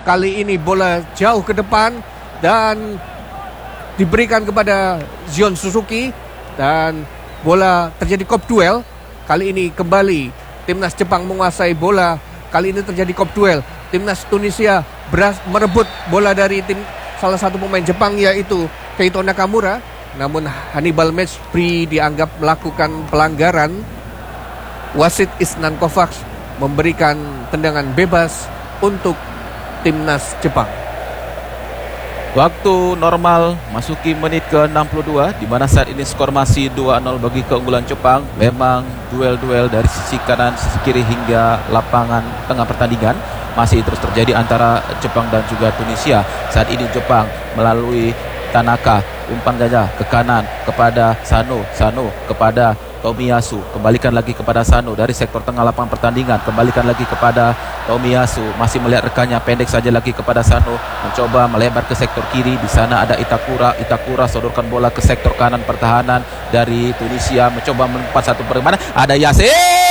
Kali ini bola jauh ke depan dan diberikan kepada Zion Suzuki. Dan bola terjadi kop duel. Kali ini kembali timnas Jepang menguasai bola. Kali ini terjadi kop duel. Timnas Tunisia merebut bola dari salah satu pemain Jepang, yaitu Keito Nakamura. Namun Hannibal Mejbri dianggap melakukan pelanggaran. Wasit Isnan Kovacs memberikan tendangan bebas untuk timnas Jepang. Waktu normal masuki menit ke-62, di mana saat ini skor masih 2-0 bagi keunggulan Jepang. Memang duel-duel dari sisi kanan, sisi kiri hingga lapangan tengah pertandingan masih terus terjadi antara Jepang dan juga Tunisia. Saat ini Jepang melalui Tanaka, umpan gajah ke kanan kepada Sano kepada Tomiyasu, kembalikan lagi kepada Sano dari sektor tengah lapangan pertandingan, kembalikan lagi kepada Tomiyasu, masih melihat rekannya, pendek saja lagi kepada Sano, mencoba melebar ke sektor kiri. Di sana ada Itakura sodorkan bola ke sektor kanan pertahanan dari Tunisia, mencoba melompat satu bagaimana, ada Yase.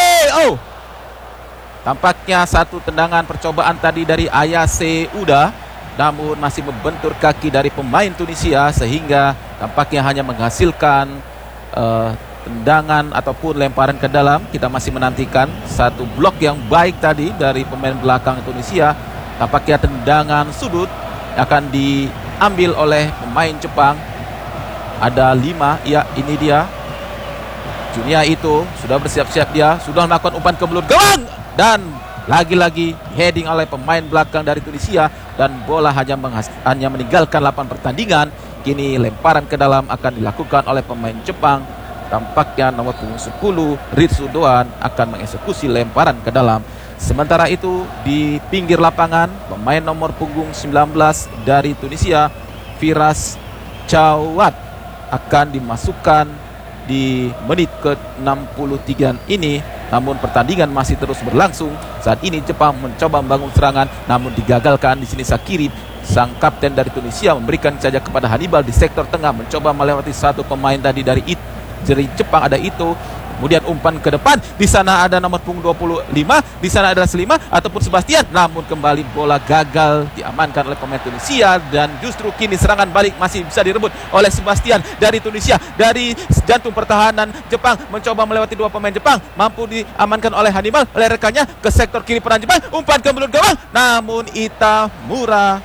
Tampaknya satu tendangan percobaan tadi dari Ayase Uda, namun masih membentur kaki dari pemain Tunisia sehingga tampaknya hanya menghasilkan tendangan ataupun lemparan ke dalam. Kita masih menantikan satu blok yang baik tadi dari pemain belakang Tunisia. Tampaknya tendangan sudut akan diambil oleh pemain Jepang. Ada 5, ya ini dia. Junia itu sudah bersiap-siap, dia sudah melakukan umpan ke mulut gawang. Dan lagi-lagi heading oleh pemain belakang dari Tunisia. Dan bola hanya meninggalkan lapangan pertandingan. Kini lemparan ke dalam akan dilakukan oleh pemain Jepang. Tampaknya nomor punggung 10 Ritsu Doan akan mengeksekusi lemparan ke dalam. Sementara itu di pinggir lapangan pemain nomor punggung 19 dari Tunisia, Firas Chawat, akan dimasukkan di menit ke-63 ini. Namun pertandingan masih terus berlangsung. Saat ini Jepang mencoba membangun serangan, namun digagalkan. Di sini Sakiri, sang kapten dari Tunisia, memberikan saja kepada Hannibal di sektor tengah, mencoba melewati satu pemain tadi dari Jepang, ada itu. Kemudian umpan ke depan, di sana ada nomor punggung 25, di sana ada Slima ataupun Sebastian, namun kembali bola gagal diamankan oleh pemain Tunisia. Dan justru kini serangan balik masih bisa direbut oleh Sebastian dari Tunisia. Dari jantung pertahanan Jepang, mencoba melewati dua pemain Jepang, mampu diamankan oleh Hannibal, oleh rekannya ke sektor kiri peran Jepang, umpan ke mulut gawang, namun Itamura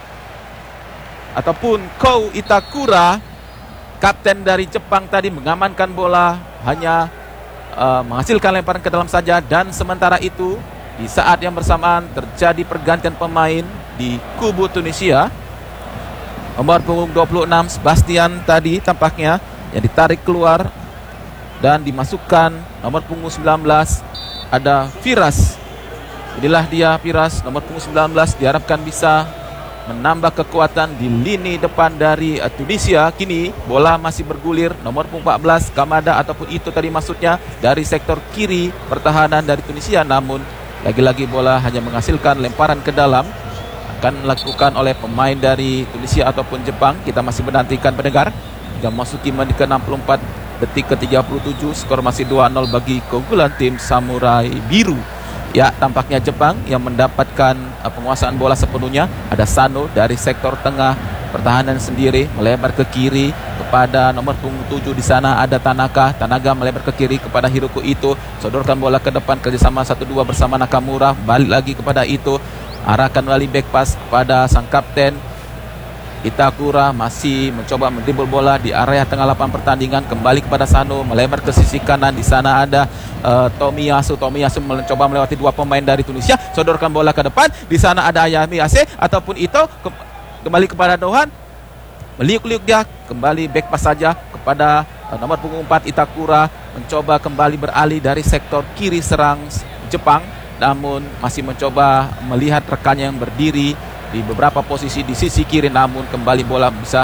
ataupun Kou Itakura, kapten dari Jepang tadi, mengamankan bola, hanya menghasilkan lemparan ke dalam saja. Dan sementara itu di saat yang bersamaan terjadi pergantian pemain di kubu Tunisia. Nomor punggung 26 Sebastian tadi tampaknya yang ditarik keluar dan dimasukkan nomor punggung 19 ada Firas. Inilah dia Firas, nomor punggung 19, diharapkan bisa menambah kekuatan di lini depan dari Tunisia. Kini bola masih bergulir, nomor punggung 14 Kamada ataupun itu tadi maksudnya dari sektor kiri pertahanan dari Tunisia. Namun lagi-lagi bola hanya menghasilkan lemparan ke dalam, akan dilakukan oleh pemain dari Tunisia ataupun Jepang. Kita masih menantikan pendengar. Hingga masuki menit ke-64, detik ke-37, skor masih 2-0 bagi keunggulan tim Samurai Biru. Ya, tampaknya Jepang yang mendapatkan penguasaan bola sepenuhnya. Ada Sano dari sektor tengah pertahanan sendiri, melebar ke kiri kepada nomor punggung 7. Di sana ada Tanaka melebar ke kiri kepada Hiroko Ito, sodorkan bola ke depan, kerjasama 1-2 bersama Nakamura, balik lagi kepada Ito, arahkan melalui back pass kepada sang kapten Itakura, masih mencoba mendribble bola di area tengah lapangan pertandingan, kembali kepada Sano, melebar ke sisi kanan. Di sana ada Tomiyasu mencoba melewati dua pemain dari Tunisia, sodorkan bola ke depan. Di sana ada Ayase ataupun Ito, kembali kepada Dohan, meliuk-liuk dia, kembali back pass saja kepada nomor punggung 4 Itakura, mencoba kembali beralih dari sektor kiri serang Jepang, namun masih mencoba melihat rekannya yang berdiri di beberapa posisi di sisi kiri, namun kembali bola bisa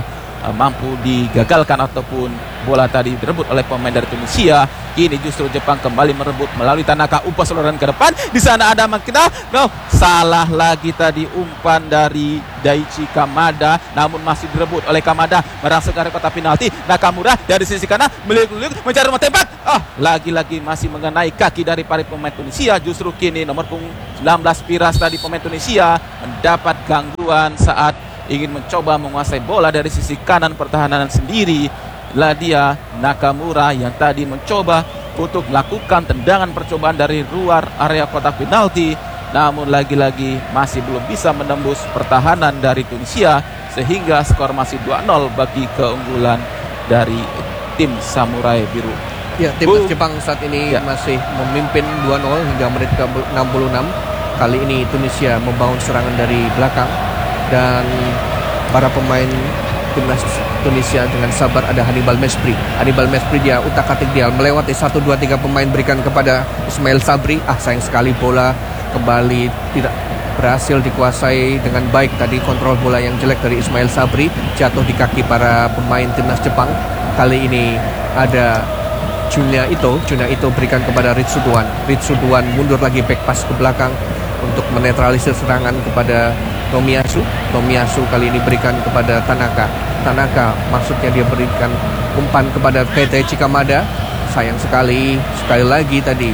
mampu digagalkan ataupun bola tadi direbut oleh pemain dari Tunisia. Kini justru Jepang kembali merebut melalui Tanaka, umpan saluran ke depan. Di sana ada Makita. No, salah lagi tadi umpan dari Daichi Kamada, namun masih direbut oleh Kamada merasa ke arah kotak penalti. Nakamura dari sisi kanan meliuk-liuk mencari rumah tembak. Lagi-lagi masih mengenai kaki dari para pemain Tunisia. Justru kini nomor punggung 19 Piras tadi pemain Tunisia mendapat gangguan saat ingin mencoba menguasai bola dari sisi kanan pertahanan sendiri. Lah dia Nakamura yang tadi mencoba untuk melakukan tendangan percobaan dari luar area kotak penalti, namun lagi-lagi masih belum bisa menembus pertahanan dari Tunisia, sehingga skor masih 2-0 bagi keunggulan dari tim Samurai Biru. Ya, timnas Jepang saat ini masih memimpin 2-0 hingga menit ke-66. Kali ini Tunisia membangun serangan dari belakang dan para pemain timnas Tunisia dengan sabar. Ada Hannibal Mespri. Hannibal Mespri dia utak-atik, dia melewati 1, 2, 3 pemain, berikan kepada Ismail Sabri. Sayang sekali bola kembali tidak berhasil dikuasai dengan baik. Tadi kontrol bola yang jelek dari Ismail Sabri, jatuh di kaki para pemain timnas Jepang. Kali ini ada Junya Ito berikan kepada Ritsuduan. Ritsuduan mundur lagi, back pass ke belakang untuk menetralisir serangan kepada Tomiyasu. Tomiyasu kali ini berikan kepada Tanaka. Tanaka maksudnya dia berikan umpan kepada Daichi Kamada. Sayang sekali lagi tadi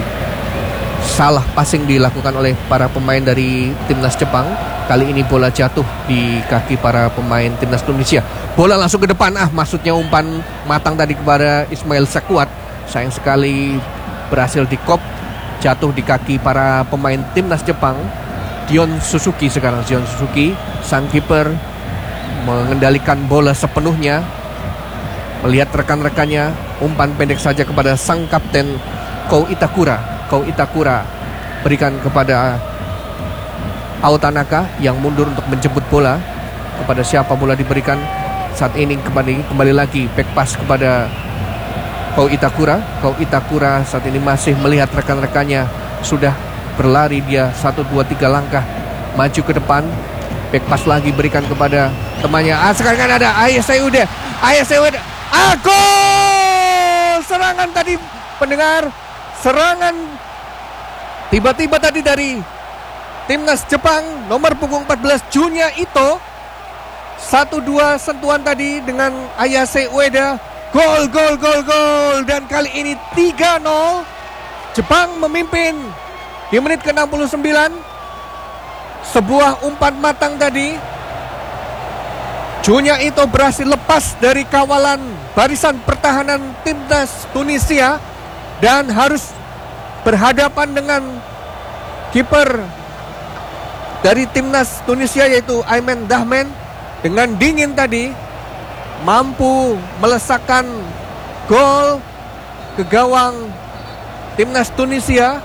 salah passing dilakukan oleh para pemain dari timnas Jepang. Kali ini bola jatuh di kaki para pemain timnas Tunisia. Bola langsung ke depan. Maksudnya umpan matang tadi kepada Ismail Sakuat. Sayang sekali berhasil di-kop, jatuh di kaki para pemain timnas Jepang. Dion Suzuki sekarang. Dion Suzuki, sang kiper, mengendalikan bola sepenuhnya. Melihat rekan-rekannya, umpan pendek saja kepada sang kapten Kou Itakura. Kou Itakura berikan kepada Ao Tanaka yang mundur untuk menjemput bola. Kepada siapa bola diberikan saat ini? Kembali lagi back pass kepada Kou Itakura. Kou Itakura saat ini masih melihat rekan-rekannya, sudah berlari dia 1, 2, 3 langkah maju ke depan. Back pass lagi berikan kepada temannya. Sekarang kan ada Ayase Uda. Gol! Serangan tadi pendengar, serangan tiba-tiba tadi dari timnas Jepang, nomor punggung 14 Junya Ito. 1-2 sentuhan tadi dengan Ayase Ueda. Gol. Dan kali ini 3-0. Jepang memimpin di menit ke-69. Sebuah umpan matang tadi. Junya Ito berhasil lepas dari kawalan barisan pertahanan timnas Tunisia dan harus berhadapan dengan kiper dari timnas Tunisia yaitu Ayman Dahmen. Dengan dingin tadi mampu melesakkan gol ke gawang timnas Tunisia.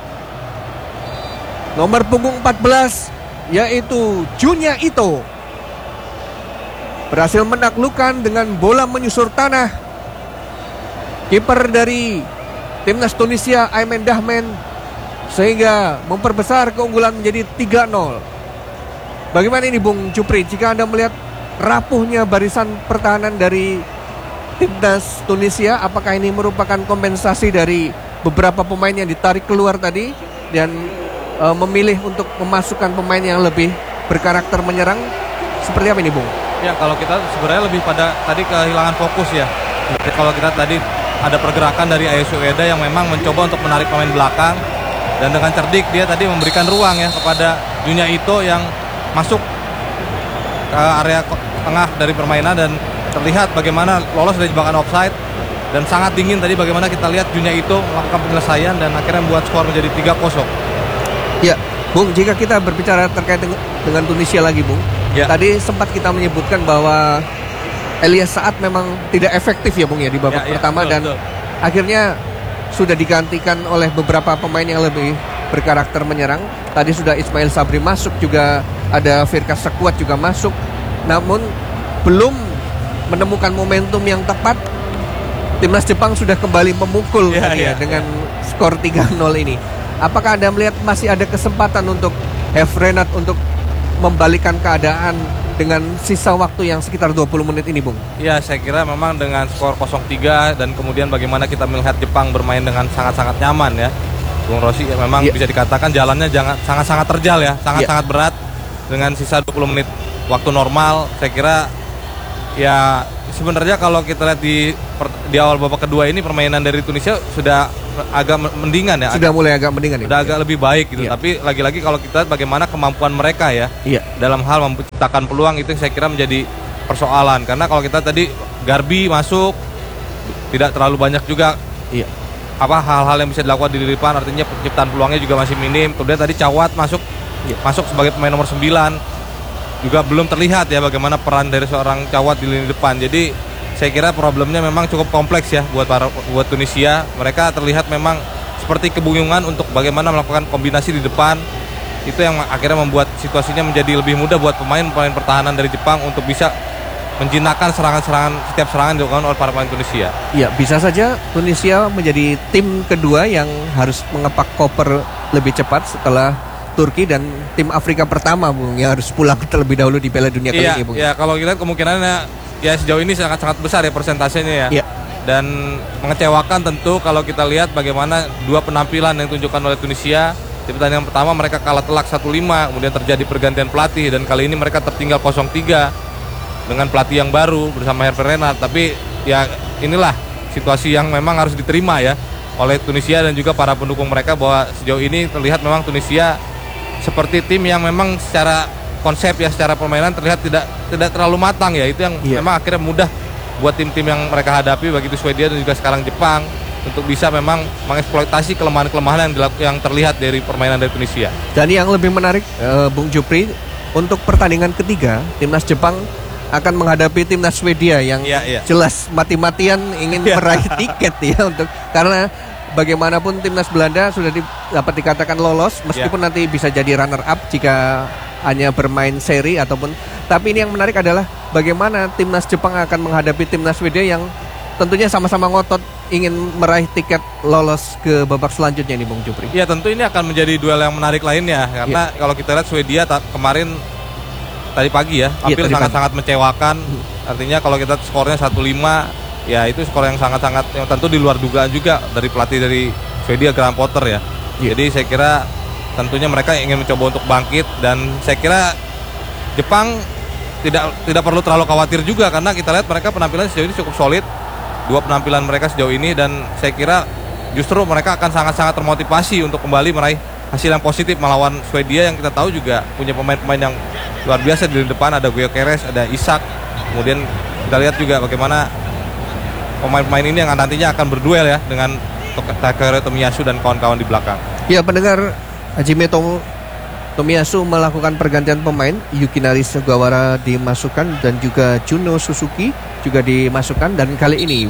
Nomor punggung 14 yaitu Junya Ito berhasil menaklukkan dengan bola menyusur tanah kiper dari timnas Tunisia Ayman Dahmen, sehingga memperbesar keunggulan menjadi 3-0. Bagaimana ini Bung Jupri, jika Anda melihat rapuhnya barisan pertahanan dari timnas Tunisia, apakah ini merupakan kompensasi dari beberapa pemain yang ditarik keluar tadi dan memilih untuk memasukkan pemain yang lebih berkarakter menyerang? Seperti apa ini Bung? Ya, kalau kita sebenarnya lebih pada tadi kehilangan fokus ya. Jadi kalau kita tadi ada pergerakan dari Ayase Ueda yang memang mencoba untuk menarik pemain belakang, dan dengan cerdik dia tadi memberikan ruang ya kepada Junya Ito yang masuk ke area tengah dari permainan, dan terlihat bagaimana lolos dari jebakan offside. Dan sangat dingin tadi bagaimana kita lihat Junya Ito melakukan penyelesaian dan akhirnya membuat skor menjadi 3-0. Ya, Bung, jika kita berbicara terkait dengan Tunisia lagi Bung, ya. Tadi sempat kita menyebutkan bahwa Elias Saad memang tidak efektif ya Bung ya di babak pertama, betul, dan betul. Akhirnya sudah digantikan oleh beberapa pemain yang lebih berkarakter menyerang. Tadi sudah Ismail Sabri masuk, juga ada Firkas Sakuat juga masuk, namun belum menemukan momentum yang tepat. Timnas Jepang sudah kembali memukul dengan skor 3-0 ini. Apakah Anda melihat masih ada kesempatan untuk Have Renat untuk membalikan keadaan dengan sisa waktu yang sekitar 20 menit ini, Bung? Ya, saya kira memang dengan skor 0-3 dan kemudian bagaimana kita melihat Jepang bermain dengan sangat-sangat nyaman ya. Bung Rosi ya, memang bisa dikatakan jalannya sangat-sangat terjal ya, sangat-sangat berat dengan sisa 20 menit waktu normal. Saya kira ya sebenarnya kalau kita lihat di awal babak kedua ini permainan dari Tunisia sudah agak mendingan ya. Sudah mulai agak mendingan ya. Sudah agak lebih baik gitu. Tapi lagi-lagi kalau kita lihat bagaimana kemampuan mereka ya dalam hal menciptakan peluang, itu saya kira menjadi persoalan. Karena kalau kita tadi Garbi masuk tidak terlalu banyak juga hal-hal yang bisa dilakukan di depan, artinya penciptaan peluangnya juga masih minim. Kemudian tadi Cawat masuk sebagai pemain nomor 9, juga belum terlihat ya bagaimana peran dari seorang Cawat di lini depan. Jadi saya kira problemnya memang cukup kompleks ya buat Tunisia. Mereka terlihat memang seperti kebingungan untuk bagaimana melakukan kombinasi di depan. Itu yang akhirnya membuat situasinya menjadi lebih mudah buat pemain pertahanan dari Jepang untuk bisa menjinakkan setiap serangan dilakukan oleh para pemain Tunisia. Iya, bisa saja Tunisia menjadi tim kedua yang harus mengepak koper lebih cepat setelah Turki, dan tim Afrika pertama, Bung, yang harus pulang terlebih dahulu di Piala Dunia kali ini, Bung. Iya, kalau kita lihat kemungkinannya ya sejauh ini sangat-sangat besar ya persentasenya ya. Dan mengecewakan tentu kalau kita lihat bagaimana dua penampilan yang ditunjukkan oleh Tunisia. Di pertandingan pertama mereka kalah telak 1-5, kemudian terjadi pergantian pelatih dan kali ini mereka tertinggal 0-3 dengan pelatih yang baru bersama Hervé Renard. Tapi ya inilah situasi yang memang harus diterima ya oleh Tunisia dan juga para pendukung mereka, bahwa sejauh ini terlihat memang Tunisia seperti tim yang memang secara konsep ya, secara permainan terlihat tidak terlalu matang ya. Itu yang memang akhirnya mudah buat tim-tim yang mereka hadapi, begitu Swedia dan juga sekarang Jepang, untuk bisa memang mengeksploitasi kelemahan-kelemahan yang terlihat dari permainan dari Tunisia. Dan yang lebih menarik, Bung Jupri, untuk pertandingan ketiga timnas Jepang akan menghadapi timnas Swedia yang jelas mati-matian ingin meraih tiket ya, karena bagaimanapun timnas Belanda sudah dapat dikatakan lolos, meskipun nanti bisa jadi runner up jika hanya bermain seri ataupun. Tapi ini yang menarik adalah bagaimana timnas Jepang akan menghadapi timnas Swedia yang tentunya sama-sama ngotot ingin meraih tiket lolos ke babak selanjutnya nih, Bung Jupri. Ya, tentu ini akan menjadi duel yang menarik lainnya, karena kalau kita lihat Swedia kemarin tadi pagi ya tampil sangat-sangat mengecewakan. Artinya kalau kita skornya 1-5, ya itu skor yang sangat-sangat, yang tentu di luar dugaan juga dari pelatih dari Swedia, Graham Potter ya. Jadi saya kira tentunya mereka ingin mencoba untuk bangkit, dan saya kira Jepang tidak perlu terlalu khawatir juga, karena kita lihat mereka penampilan sejauh ini cukup solid, dua penampilan mereka sejauh ini, dan saya kira justru mereka akan sangat-sangat termotivasi untuk kembali meraih hasil yang positif melawan Swedia yang kita tahu juga punya pemain-pemain yang luar biasa di depan. Ada Gyökeres, ada Isak, kemudian kita lihat juga bagaimana pemain-pemain ini yang nantinya akan berduel ya dengan Takehiro Tomiyasu dan kawan-kawan di belakang. Ya, pendengar, Hajime Tomiyasu melakukan pergantian pemain. Yukinari Sugawara dimasukkan dan juga Juno Suzuki juga dimasukkan, dan kali ini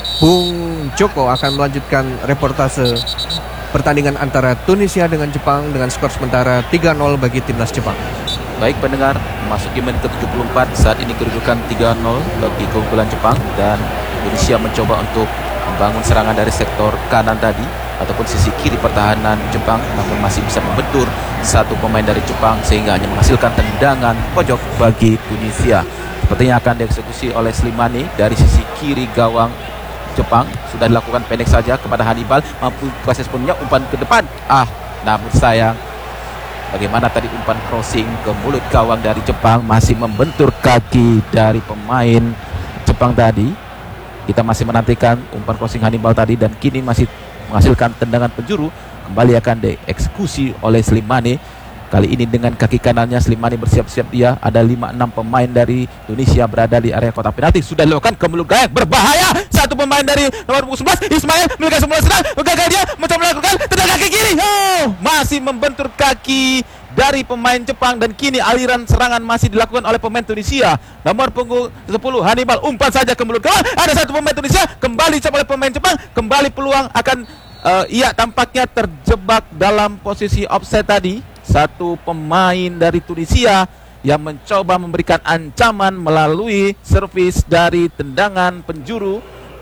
Bung Joko akan melanjutkan reportase pertandingan antara Tunisia dengan Jepang dengan skor sementara 3-0 bagi timnas Jepang. Baik pendengar, memasuki menit ke-74, saat ini kedudukan 3-0 bagi keunggulan Jepang, dan Indonesia mencoba untuk membangun serangan dari sektor kanan tadi ataupun sisi kiri pertahanan Jepang, namun masih bisa membentur satu pemain dari Jepang sehingga hanya menghasilkan tendangan pojok bagi Tunisia. Sepertinya akan dieksekusi oleh Slimani dari sisi kiri gawang Jepang. Sudah dilakukan pendek saja kepada Hannibal, mampu proses punya umpan ke depan. Namun sayang, bagaimana tadi umpan crossing ke mulut gawang dari Jepang masih membentur kaki dari pemain Jepang tadi. Kita masih menantikan umpan crossing Hannibal tadi, dan kini masih menghasilkan tendangan penjuru. Kembali akan dieksekusi oleh Slimani. Kali ini dengan kaki kanannya Slimani bersiap-siap, dia ada 5-6 pemain dari Indonesia berada di area kotak penalti. Sudah dilakukan ke mulut gawang, berbahaya. Satu pemain dari nomor 11 Ismail memiliki semula serang, gagal dia mencoba melakukan tendangan kaki kiri. Masih membentur kaki dari pemain Jepang, dan kini aliran serangan masih dilakukan oleh pemain Tunisia. Nomor punggung 10 Hannibal, umpan saja ke mulut gawang. Ada satu pemain Tunisia, kembali dicoba oleh pemain Jepang. Kembali peluang akan tampaknya terjebak dalam posisi offside tadi. Satu pemain dari Tunisia yang mencoba memberikan ancaman melalui servis dari tendangan penjuru,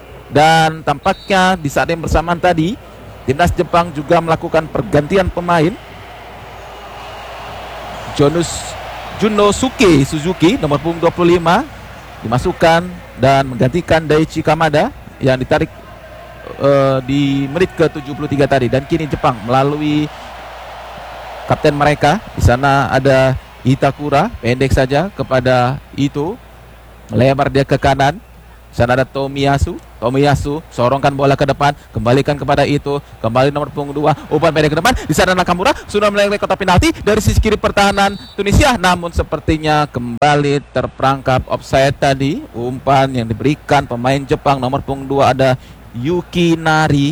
dan tampaknya di saat yang bersamaan tadi timnas Jepang juga melakukan pergantian pemain. Jonas Junosuke Suzuki nomor punggung 25 dimasukkan dan menggantikan Daichi Kamada yang ditarik di menit ke-73 tadi. Dan kini Jepang melalui kapten mereka, di sana ada Itakura, pendek saja kepada Ito, melebar dia ke kanan. Di sana ada Tomiyasu, sorongkan bola ke depan, kembalikan kepada Ito, kembali nomor punggung 2, umpan pendek ke depan. Di sana Nakamura sudah melewati kotak penalti dari sisi kiri pertahanan Tunisia, namun sepertinya kembali terperangkap offside tadi. Umpan yang diberikan pemain Jepang nomor punggung 2 ada Yuki Nari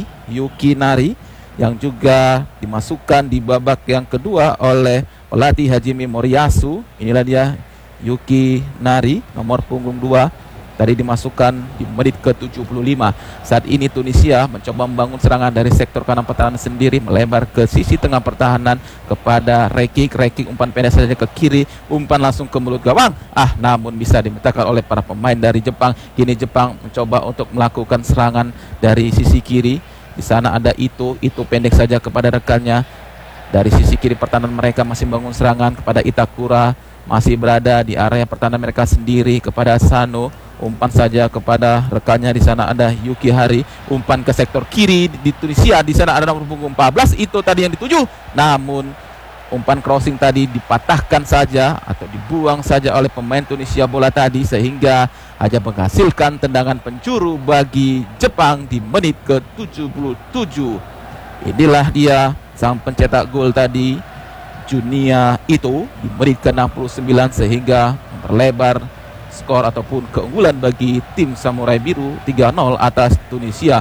yang juga dimasukkan di babak yang kedua oleh pelatih Hajime Moriyasu. Inilah dia Yuki Nari nomor punggung 2 tadi dimasukkan di menit ke-75. Saat ini Tunisia mencoba membangun serangan dari sektor kanan pertahanan sendiri, melebar ke sisi tengah pertahanan kepada Rekik. Umpan pendek saja ke kiri, umpan langsung ke mulut gawang. Namun bisa dimintakan oleh para pemain dari Jepang. Kini Jepang mencoba untuk melakukan serangan dari sisi kiri. Di sana ada Ito pendek saja kepada rekannya. Dari sisi kiri pertahanan mereka masih membangun serangan kepada Itakura, masih berada di area pertahanan mereka sendiri kepada Sano. Umpan saja kepada rekannya, di sana ada Yuki Hari. Umpan ke sektor kiri di Tunisia, di sana ada nomor punggung 14 itu tadi yang dituju. Namun umpan crossing tadi dipatahkan saja atau dibuang saja oleh pemain Tunisia bola tadi, sehingga hanya menghasilkan tendangan penjuru bagi Jepang di menit ke-77. Inilah dia sang pencetak gol tadi, Junya Ito, di menit ke-69, sehingga memperlebar skor ataupun keunggulan bagi tim Samurai Biru 3-0 atas Tunisia.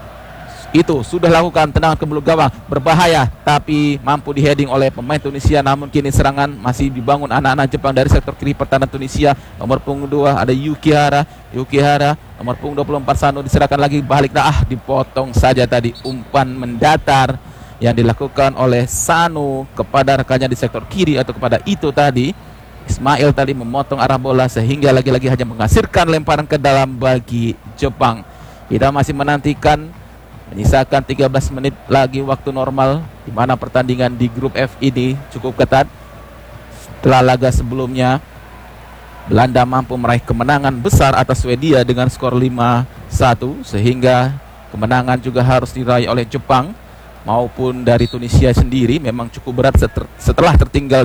Itu sudah lakukan tendangan ke mulut gawang, berbahaya tapi mampu diheading oleh pemain Tunisia. Namun kini serangan masih dibangun anak-anak Jepang dari sektor kiri pertahanan Tunisia. Nomor punggung 2 ada Yukihara, nomor punggung 24 Sano diserahkan lagi balik. Dipotong saja tadi umpan mendatar yang dilakukan oleh Sano kepada rekannya di sektor kiri atau kepada Ito tadi. Ismail tadi memotong arah bola sehingga lagi-lagi hanya menghasilkan lemparan ke dalam bagi Jepang. Kita masih menantikan, menyisakan 13 menit lagi waktu normal, di mana pertandingan di grup F ini cukup ketat. Setelah laga sebelumnya, Belanda mampu meraih kemenangan besar atas Swedia dengan skor 5-1, sehingga kemenangan juga harus diraih oleh Jepang maupun dari Tunisia sendiri. Memang cukup berat setelah tertinggal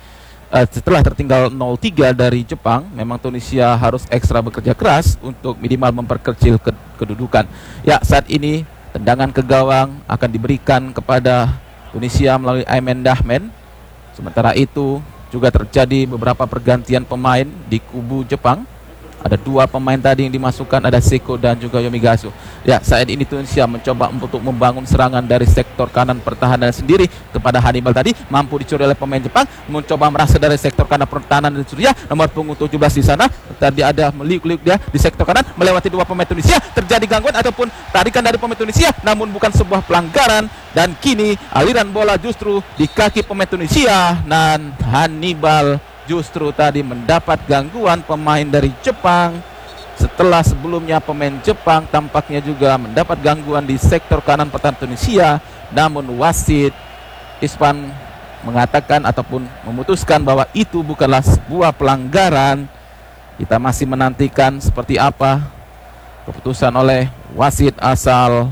0-3 dari Jepang. Memang Tunisia harus ekstra bekerja keras untuk minimal memperkecil kedudukan. Ya, saat ini tendangan ke gawang akan diberikan kepada Tunisia melalui Ayman Dahmen. Sementara itu juga terjadi beberapa pergantian pemain di kubu Jepang. Ada 2 pemain tadi yang dimasukkan, ada Seko dan juga Yomigasu. Ya, saat ini Tunisia mencoba untuk membangun serangan dari sektor kanan pertahanan sendiri kepada Hannibal tadi, mampu dicuri oleh pemain Jepang. Mencoba merasa dari sektor kanan pertahanan dari Suriah, nomor punggung 17 di sana. Tadi ada meliuk-liuk dia di sektor kanan, melewati 2 pemain Tunisia. Terjadi gangguan ataupun tarikan dari pemain Tunisia, namun bukan sebuah pelanggaran. Dan kini aliran bola justru di kaki pemain Tunisia, dan Hannibal justru tadi mendapat gangguan pemain dari Jepang. Setelah sebelumnya pemain Jepang tampaknya juga mendapat gangguan di sektor kanan pertahanan Tunisia, namun wasit Ispan mengatakan ataupun memutuskan bahwa itu bukanlah sebuah pelanggaran. Kita masih menantikan seperti apa keputusan oleh wasit asal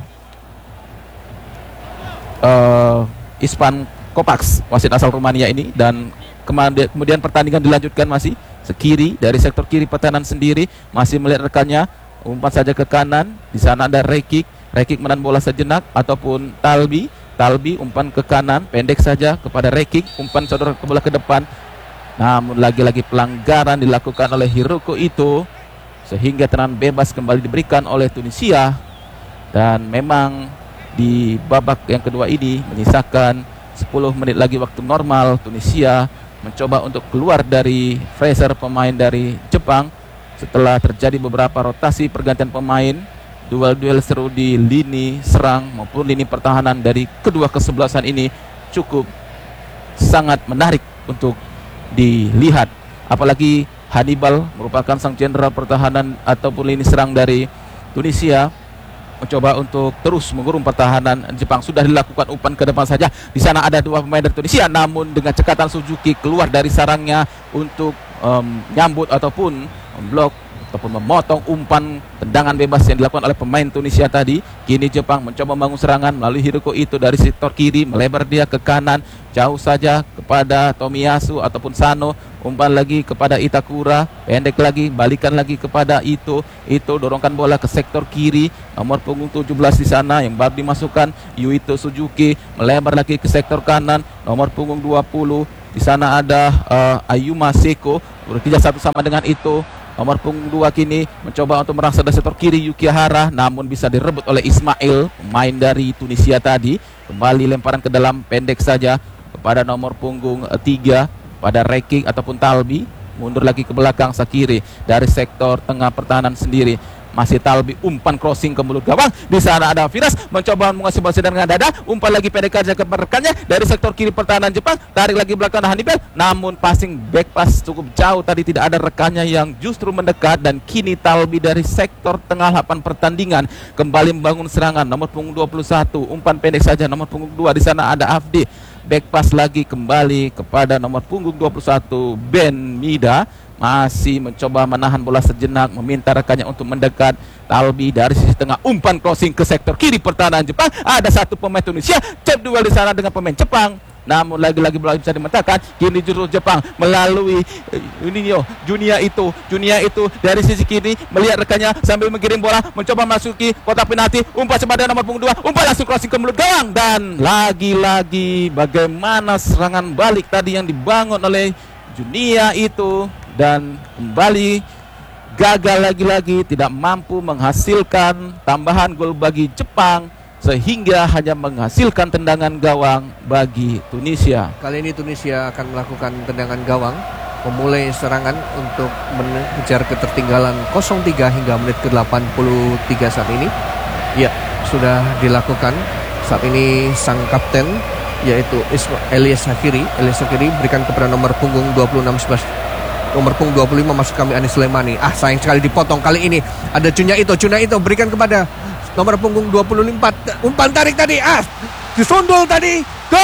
Ispan Kopaks, wasit asal Rumania ini. Dan kemudian pertandingan dilanjutkan masih sekiri dari sektor kiri pertahanan sendiri, masih melihat rekannya, umpan saja ke kanan. Di sana ada Rekik menahan bola sejenak, ataupun Talbi umpan ke kanan, pendek saja kepada Rekik, umpan saudara ke bola ke depan. Namun lagi-lagi pelanggaran dilakukan oleh Hiroko Ito, sehingga tendangan bebas kembali diberikan oleh Tunisia. Dan memang di babak yang kedua ini menyisakan 10 menit lagi waktu normal, Tunisia mencoba untuk keluar dari freezer pemain dari Jepang setelah terjadi beberapa rotasi pergantian pemain. Duel seru di lini serang maupun lini pertahanan dari kedua kesebelasan ini cukup sangat menarik untuk dilihat. Apalagi Hannibal merupakan sang jenderal pertahanan ataupun lini serang dari Tunisia. mencoba untuk terus mengurung pertahanan Jepang. Sudah dilakukan umpan ke depan saja. Di sana ada dua pemain dari Tunisia, namun dengan cekatan Suzuki keluar dari sarangnya untuk menyambut ataupun memblok ataupun memotong umpan tendangan bebas yang dilakukan oleh pemain Tunisia tadi. Kini Jepang mencoba membangun serangan melalui Hiroko Ito dari sektor kiri, melebar dia ke kanan, jauh saja kepada Tomiyasu ataupun Sano, umpan lagi kepada Itakura, pendek lagi, balikan lagi kepada Ito. Ito dorongkan bola ke sektor kiri, nomor punggung 17 di sana yang baru dimasukkan Yuito Suzuki, melebar lagi ke sektor kanan, nomor punggung 20. Di sana ada Ayuma Seko, bekerja satu sama dengan Ito. Nomor punggung 2 kini mencoba untuk merangsek dari sektor kiri Yukihara, namun bisa direbut oleh Ismail, pemain dari Tunisia tadi. Kembali lemparan ke dalam, pendek saja kepada nomor punggung 3 pada Reking ataupun Talbi. Mundur lagi ke belakang Sakiri dari sektor tengah pertahanan sendiri. Masih Talbi, umpan crossing ke mulut gawang. Di sana ada Firas mencoba menguasai bola dengan dada, umpan lagi pendek saja ke rekannya dari sektor kiri pertahanan Jepang. Tarik lagi belakang Hannibal, namun passing back pass cukup jauh tadi, tidak ada rekannya yang justru mendekat. Dan kini Talbi dari sektor tengah lapangan pertandingan kembali membangun serangan. Nomor punggung 21, umpan pendek saja nomor punggung 2. Di sana ada Afdi, back pass lagi kembali kepada nomor punggung 21 Ben Mida. Masih mencoba menahan bola sejenak, meminta rekannya untuk mendekat. Talbi dari sisi tengah, umpan crossing ke sektor kiri pertahanan Jepang. Ada satu pemain Tunisia, cep duel di sana dengan pemain Jepang. Namun lagi-lagi bola bisa dimentahkan. Kini juru Jepang melalui Junya itu dari sisi kiri melihat rekannya sambil mengirim bola, mencoba masuki kotak penalti. Umpan sebadan nomor punggung 2, umpan langsung crossing ke mulut gawang. Dan lagi-lagi bagaimana serangan balik tadi yang dibangun oleh Junia itu, dan kembali gagal lagi-lagi, tidak mampu menghasilkan tambahan gol bagi Jepang, sehingga hanya menghasilkan tendangan gawang bagi Tunisia. Kali ini Tunisia akan melakukan tendangan gawang, memulai serangan untuk mengejar ketertinggalan 0-3 hingga menit ke-83 saat ini. Ya, sudah dilakukan. Saat ini sang kapten yaitu Elias Sakiri berikan kepada nomor punggung 26 nomor punggung 25 masuk kami Anis Sulaimani. Sayang sekali dipotong. Kali ini ada Junya Ito berikan kepada nomor punggung 24. Umpan tarik tadi, disundul tadi.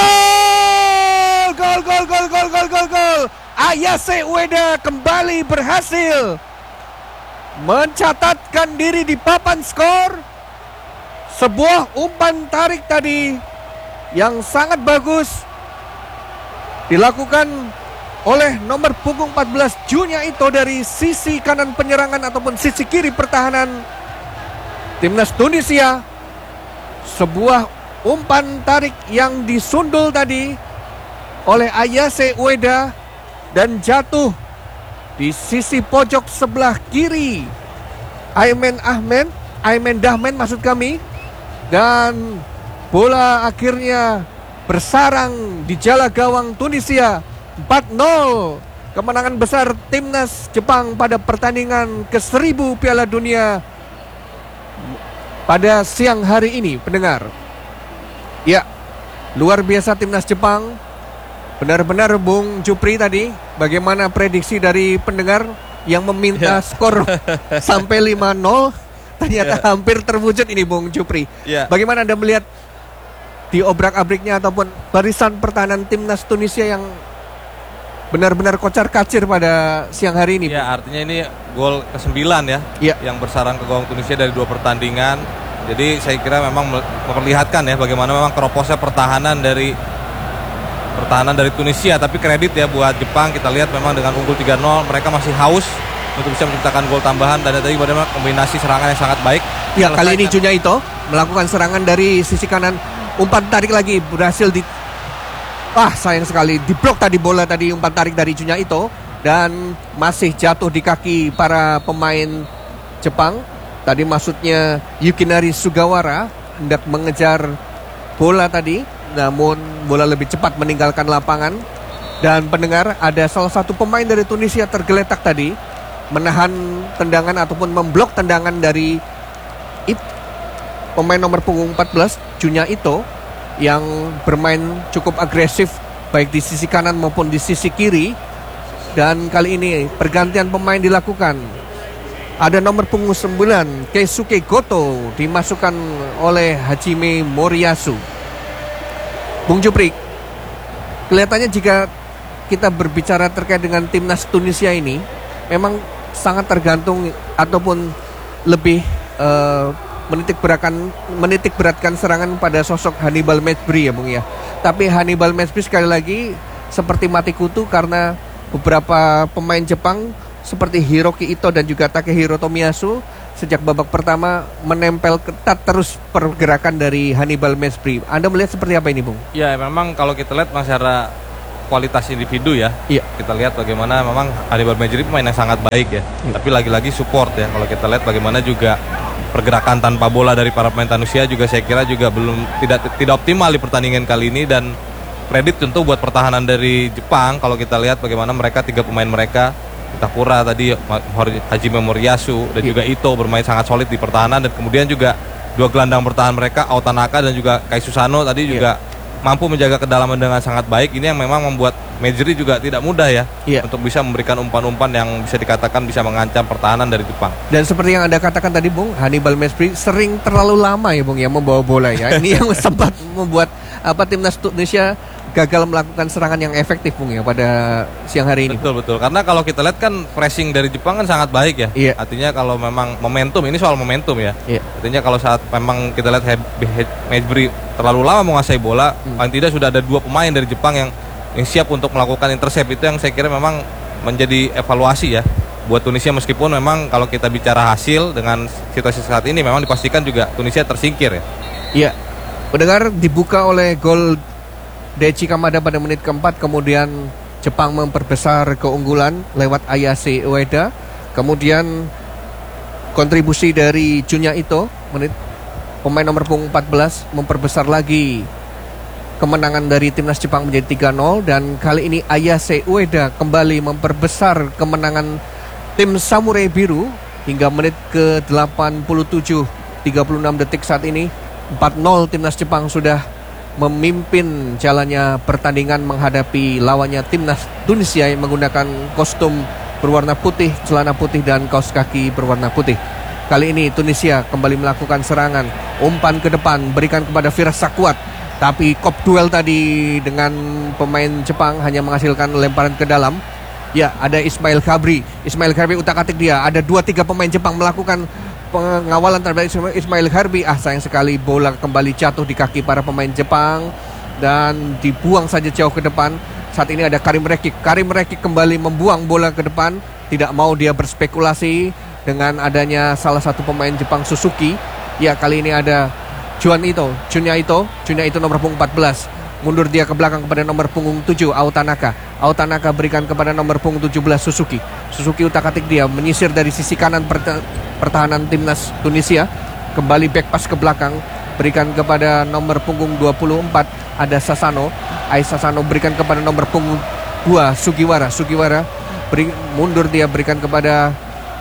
Gol. Ayase Ueda kembali berhasil mencatatkan diri di papan skor. Sebuah umpan tarik tadi yang sangat bagus dilakukan oleh nomor punggung 14 Junya Ito dari sisi kanan penyerangan ataupun sisi kiri pertahanan timnas Tunisia. Sebuah umpan tarik yang disundul tadi oleh Ayase Ueda dan jatuh di sisi pojok sebelah kiri Aimen Dahmen maksud kami, dan bola akhirnya bersarang di jala gawang Tunisia. 4-0 kemenangan besar timnas Jepang pada pertandingan ke-1000 Piala Dunia pada siang hari ini, pendengar. Ya, luar biasa timnas Jepang. Benar-benar Bung Jupri tadi, bagaimana prediksi dari pendengar yang meminta skor sampai 5-0, ternyata hampir terwujud ini Bung Jupri. Bagaimana Anda melihat di obrak-abriknya ataupun barisan pertahanan timnas Tunisia yang benar-benar kocar-kacir pada siang hari ini? Ya, artinya ini gol ke-9 ya, yang bersarang ke gawang Tunisia dari 2 pertandingan. Jadi saya kira memang memperlihatkan ya bagaimana memang keroposnya pertahanan dari Tunisia. Tapi kredit ya buat Jepang, kita lihat memang dengan unggul 3-0 mereka masih haus untuk bisa menciptakan gol tambahan, dan tadi bagaimana kombinasi serangan yang sangat baik. Ya, kali ini Junya Ito melakukan serangan dari sisi kanan, umpan tarik lagi berhasil sayang sekali diblok tadi bola tadi, umpan tarik dari Junya Ito, dan masih jatuh di kaki para pemain Jepang. Tadi maksudnya Yukinari Sugawara hendak mengejar bola tadi, namun bola lebih cepat meninggalkan lapangan. Dan pendengar, ada salah satu pemain dari Tunisia tergeletak tadi, menahan tendangan ataupun memblok tendangan dari pemain nomor punggung 14 Junya Ito yang bermain cukup agresif baik di sisi kanan maupun di sisi kiri. Dan kali ini pergantian pemain dilakukan. Ada nomor punggung 9 Keisuke Goto dimasukkan oleh Hajime Moriyasu. Bung Jupri, kelihatannya jika kita berbicara terkait dengan timnas Tunisia ini memang sangat tergantung ataupun lebih menitik beratkan serangan pada sosok Hannibal Mejbri ya Bung ya. Tapi Hannibal Mejbri sekali lagi seperti mati kutu karena beberapa pemain Jepang seperti Hiroki Ito dan juga Takehiro Tomiyasu sejak babak pertama menempel ketat terus pergerakan dari Hannibal Mejbri. Anda melihat seperti apa ini, Bung? Ya, memang kalau kita lihat secara kualitas individu ya. Iya. Kita lihat bagaimana memang Hannibal Mejbri pemain yang sangat baik ya. Tapi lagi-lagi support ya. Kalau kita lihat bagaimana juga pergerakan tanpa bola dari para pemain Tunisia juga saya kira juga tidak optimal di pertandingan kali ini, dan kredit tentu buat pertahanan dari Jepang. Kalau kita lihat bagaimana mereka 3 pemain mereka, Itakura tadi, Hajime Moriyasu dan juga Ito bermain sangat solid di pertahanan, dan kemudian juga 2 gelandang bertahan mereka Aotanaka dan juga Kai Susano tadi juga mampu menjaga kedalaman dengan sangat baik. Ini yang memang membuat Mejbri juga tidak mudah ya untuk bisa memberikan umpan-umpan yang bisa dikatakan bisa mengancam pertahanan dari Jepang. Dan seperti yang Anda katakan tadi, Bung, Hannibal Mejbri sering terlalu lama ya Bung ya membawa bola ya. Ini yang sempat membuat timnas Indonesia gagal melakukan serangan yang efektif Bung ya pada siang hari ini. Betul. Karena kalau kita lihat kan pressing dari Jepang kan sangat baik ya. Iya. Artinya kalau memang momentum, ini soal momentum ya. Iya. Artinya kalau saat memang kita lihat Mejbri terlalu lama menguasai bola, paling tidak sudah ada 2 pemain dari Jepang yang siap untuk melakukan intercept. Itu yang saya kira memang menjadi evaluasi ya buat Tunisia, meskipun memang kalau kita bicara hasil dengan situasi saat ini memang dipastikan juga Tunisia tersingkir ya. Iya. Pendengar, dibuka oleh gol Daichi Kamada pada menit keempat, kemudian Jepang memperbesar keunggulan lewat Ayase Ueda. Kemudian kontribusi dari Junya Ito, pemain nomor punggung 14, memperbesar lagi kemenangan dari timnas Jepang menjadi 3-0. Dan kali ini Ayase Ueda kembali memperbesar kemenangan tim Samurai Biru hingga menit ke-87, 36 detik saat ini 4-0 timnas Jepang sudah memimpin jalannya pertandingan menghadapi lawannya timnas Tunisia yang menggunakan kostum berwarna putih, celana putih dan kaos kaki berwarna putih. Kali ini Tunisia kembali melakukan serangan, umpan ke depan berikan kepada Firas Sakwat, tapi kop duel tadi dengan pemain Jepang hanya menghasilkan lemparan ke dalam. Ya, ada Ismail Khabri utak-atik dia. Ada 2-3 pemain Jepang melakukan pengawalan terhadap Ismail Khabri. Sayang sekali bola kembali jatuh di kaki para pemain Jepang dan dibuang saja jauh ke depan. Saat ini ada Karim Rekik kembali membuang bola ke depan. Tidak mau dia berspekulasi dengan adanya salah satu pemain Jepang, Suzuki. Ya, kali ini ada Junya Ito nomor punggung 14. Mundur dia ke belakang kepada nomor punggung 7 Aotanaka berikan kepada nomor punggung 17 Suzuki utak-atik dia menyisir dari sisi kanan pertahanan timnas Tunisia. Kembali back pass ke belakang, berikan kepada nomor punggung 24 ada Sasano berikan kepada nomor punggung 2 Sugiwara mundur dia berikan kepada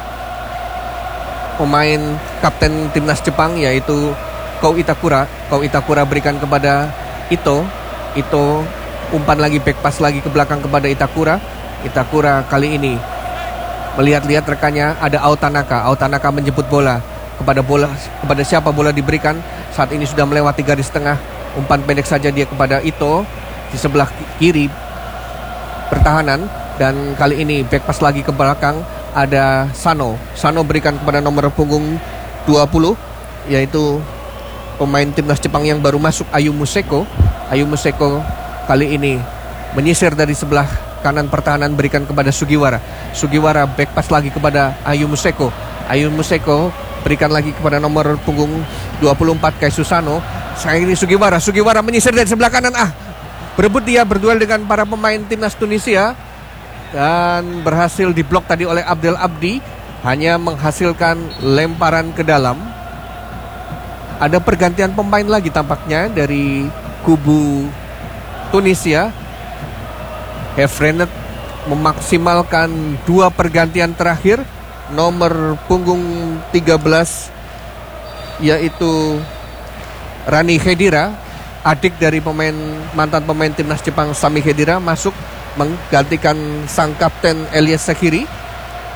pemain kapten timnas Jepang yaitu Kou Itakura berikan kepada Ito umpan lagi, back pass lagi ke belakang kepada Itakura kali ini melihat-lihat rekannya, ada Aotanaka menjemput bola kepada siapa bola diberikan. Saat ini sudah melewati garis tengah, umpan pendek saja dia kepada Ito di sebelah kiri pertahanan, dan kali ini back pass lagi ke belakang ada Sano berikan kepada nomor punggung 20 yaitu pemain timnas Jepang yang baru masuk, Ayu Museko kali ini menyisir dari sebelah kanan pertahanan berikan kepada Sugiwara back pass lagi kepada Ayu Museko berikan lagi kepada nomor punggung 24 Kai Susano. Sekarang ini Sugiwara menyisir dari sebelah kanan, berebut dia berduel dengan para pemain timnas Tunisia dan berhasil diblok tadi oleh Abdel Abdi, hanya menghasilkan lemparan ke dalam. Ada pergantian pemain lagi tampaknya dari kubu Tunisia. Hefrenet memaksimalkan 2 pergantian terakhir. Nomor punggung 13 yaitu Rani Khedira, adik dari mantan pemain timnas Jepang Sami Khedira, masuk menggantikan sang kapten Elias Sakiri.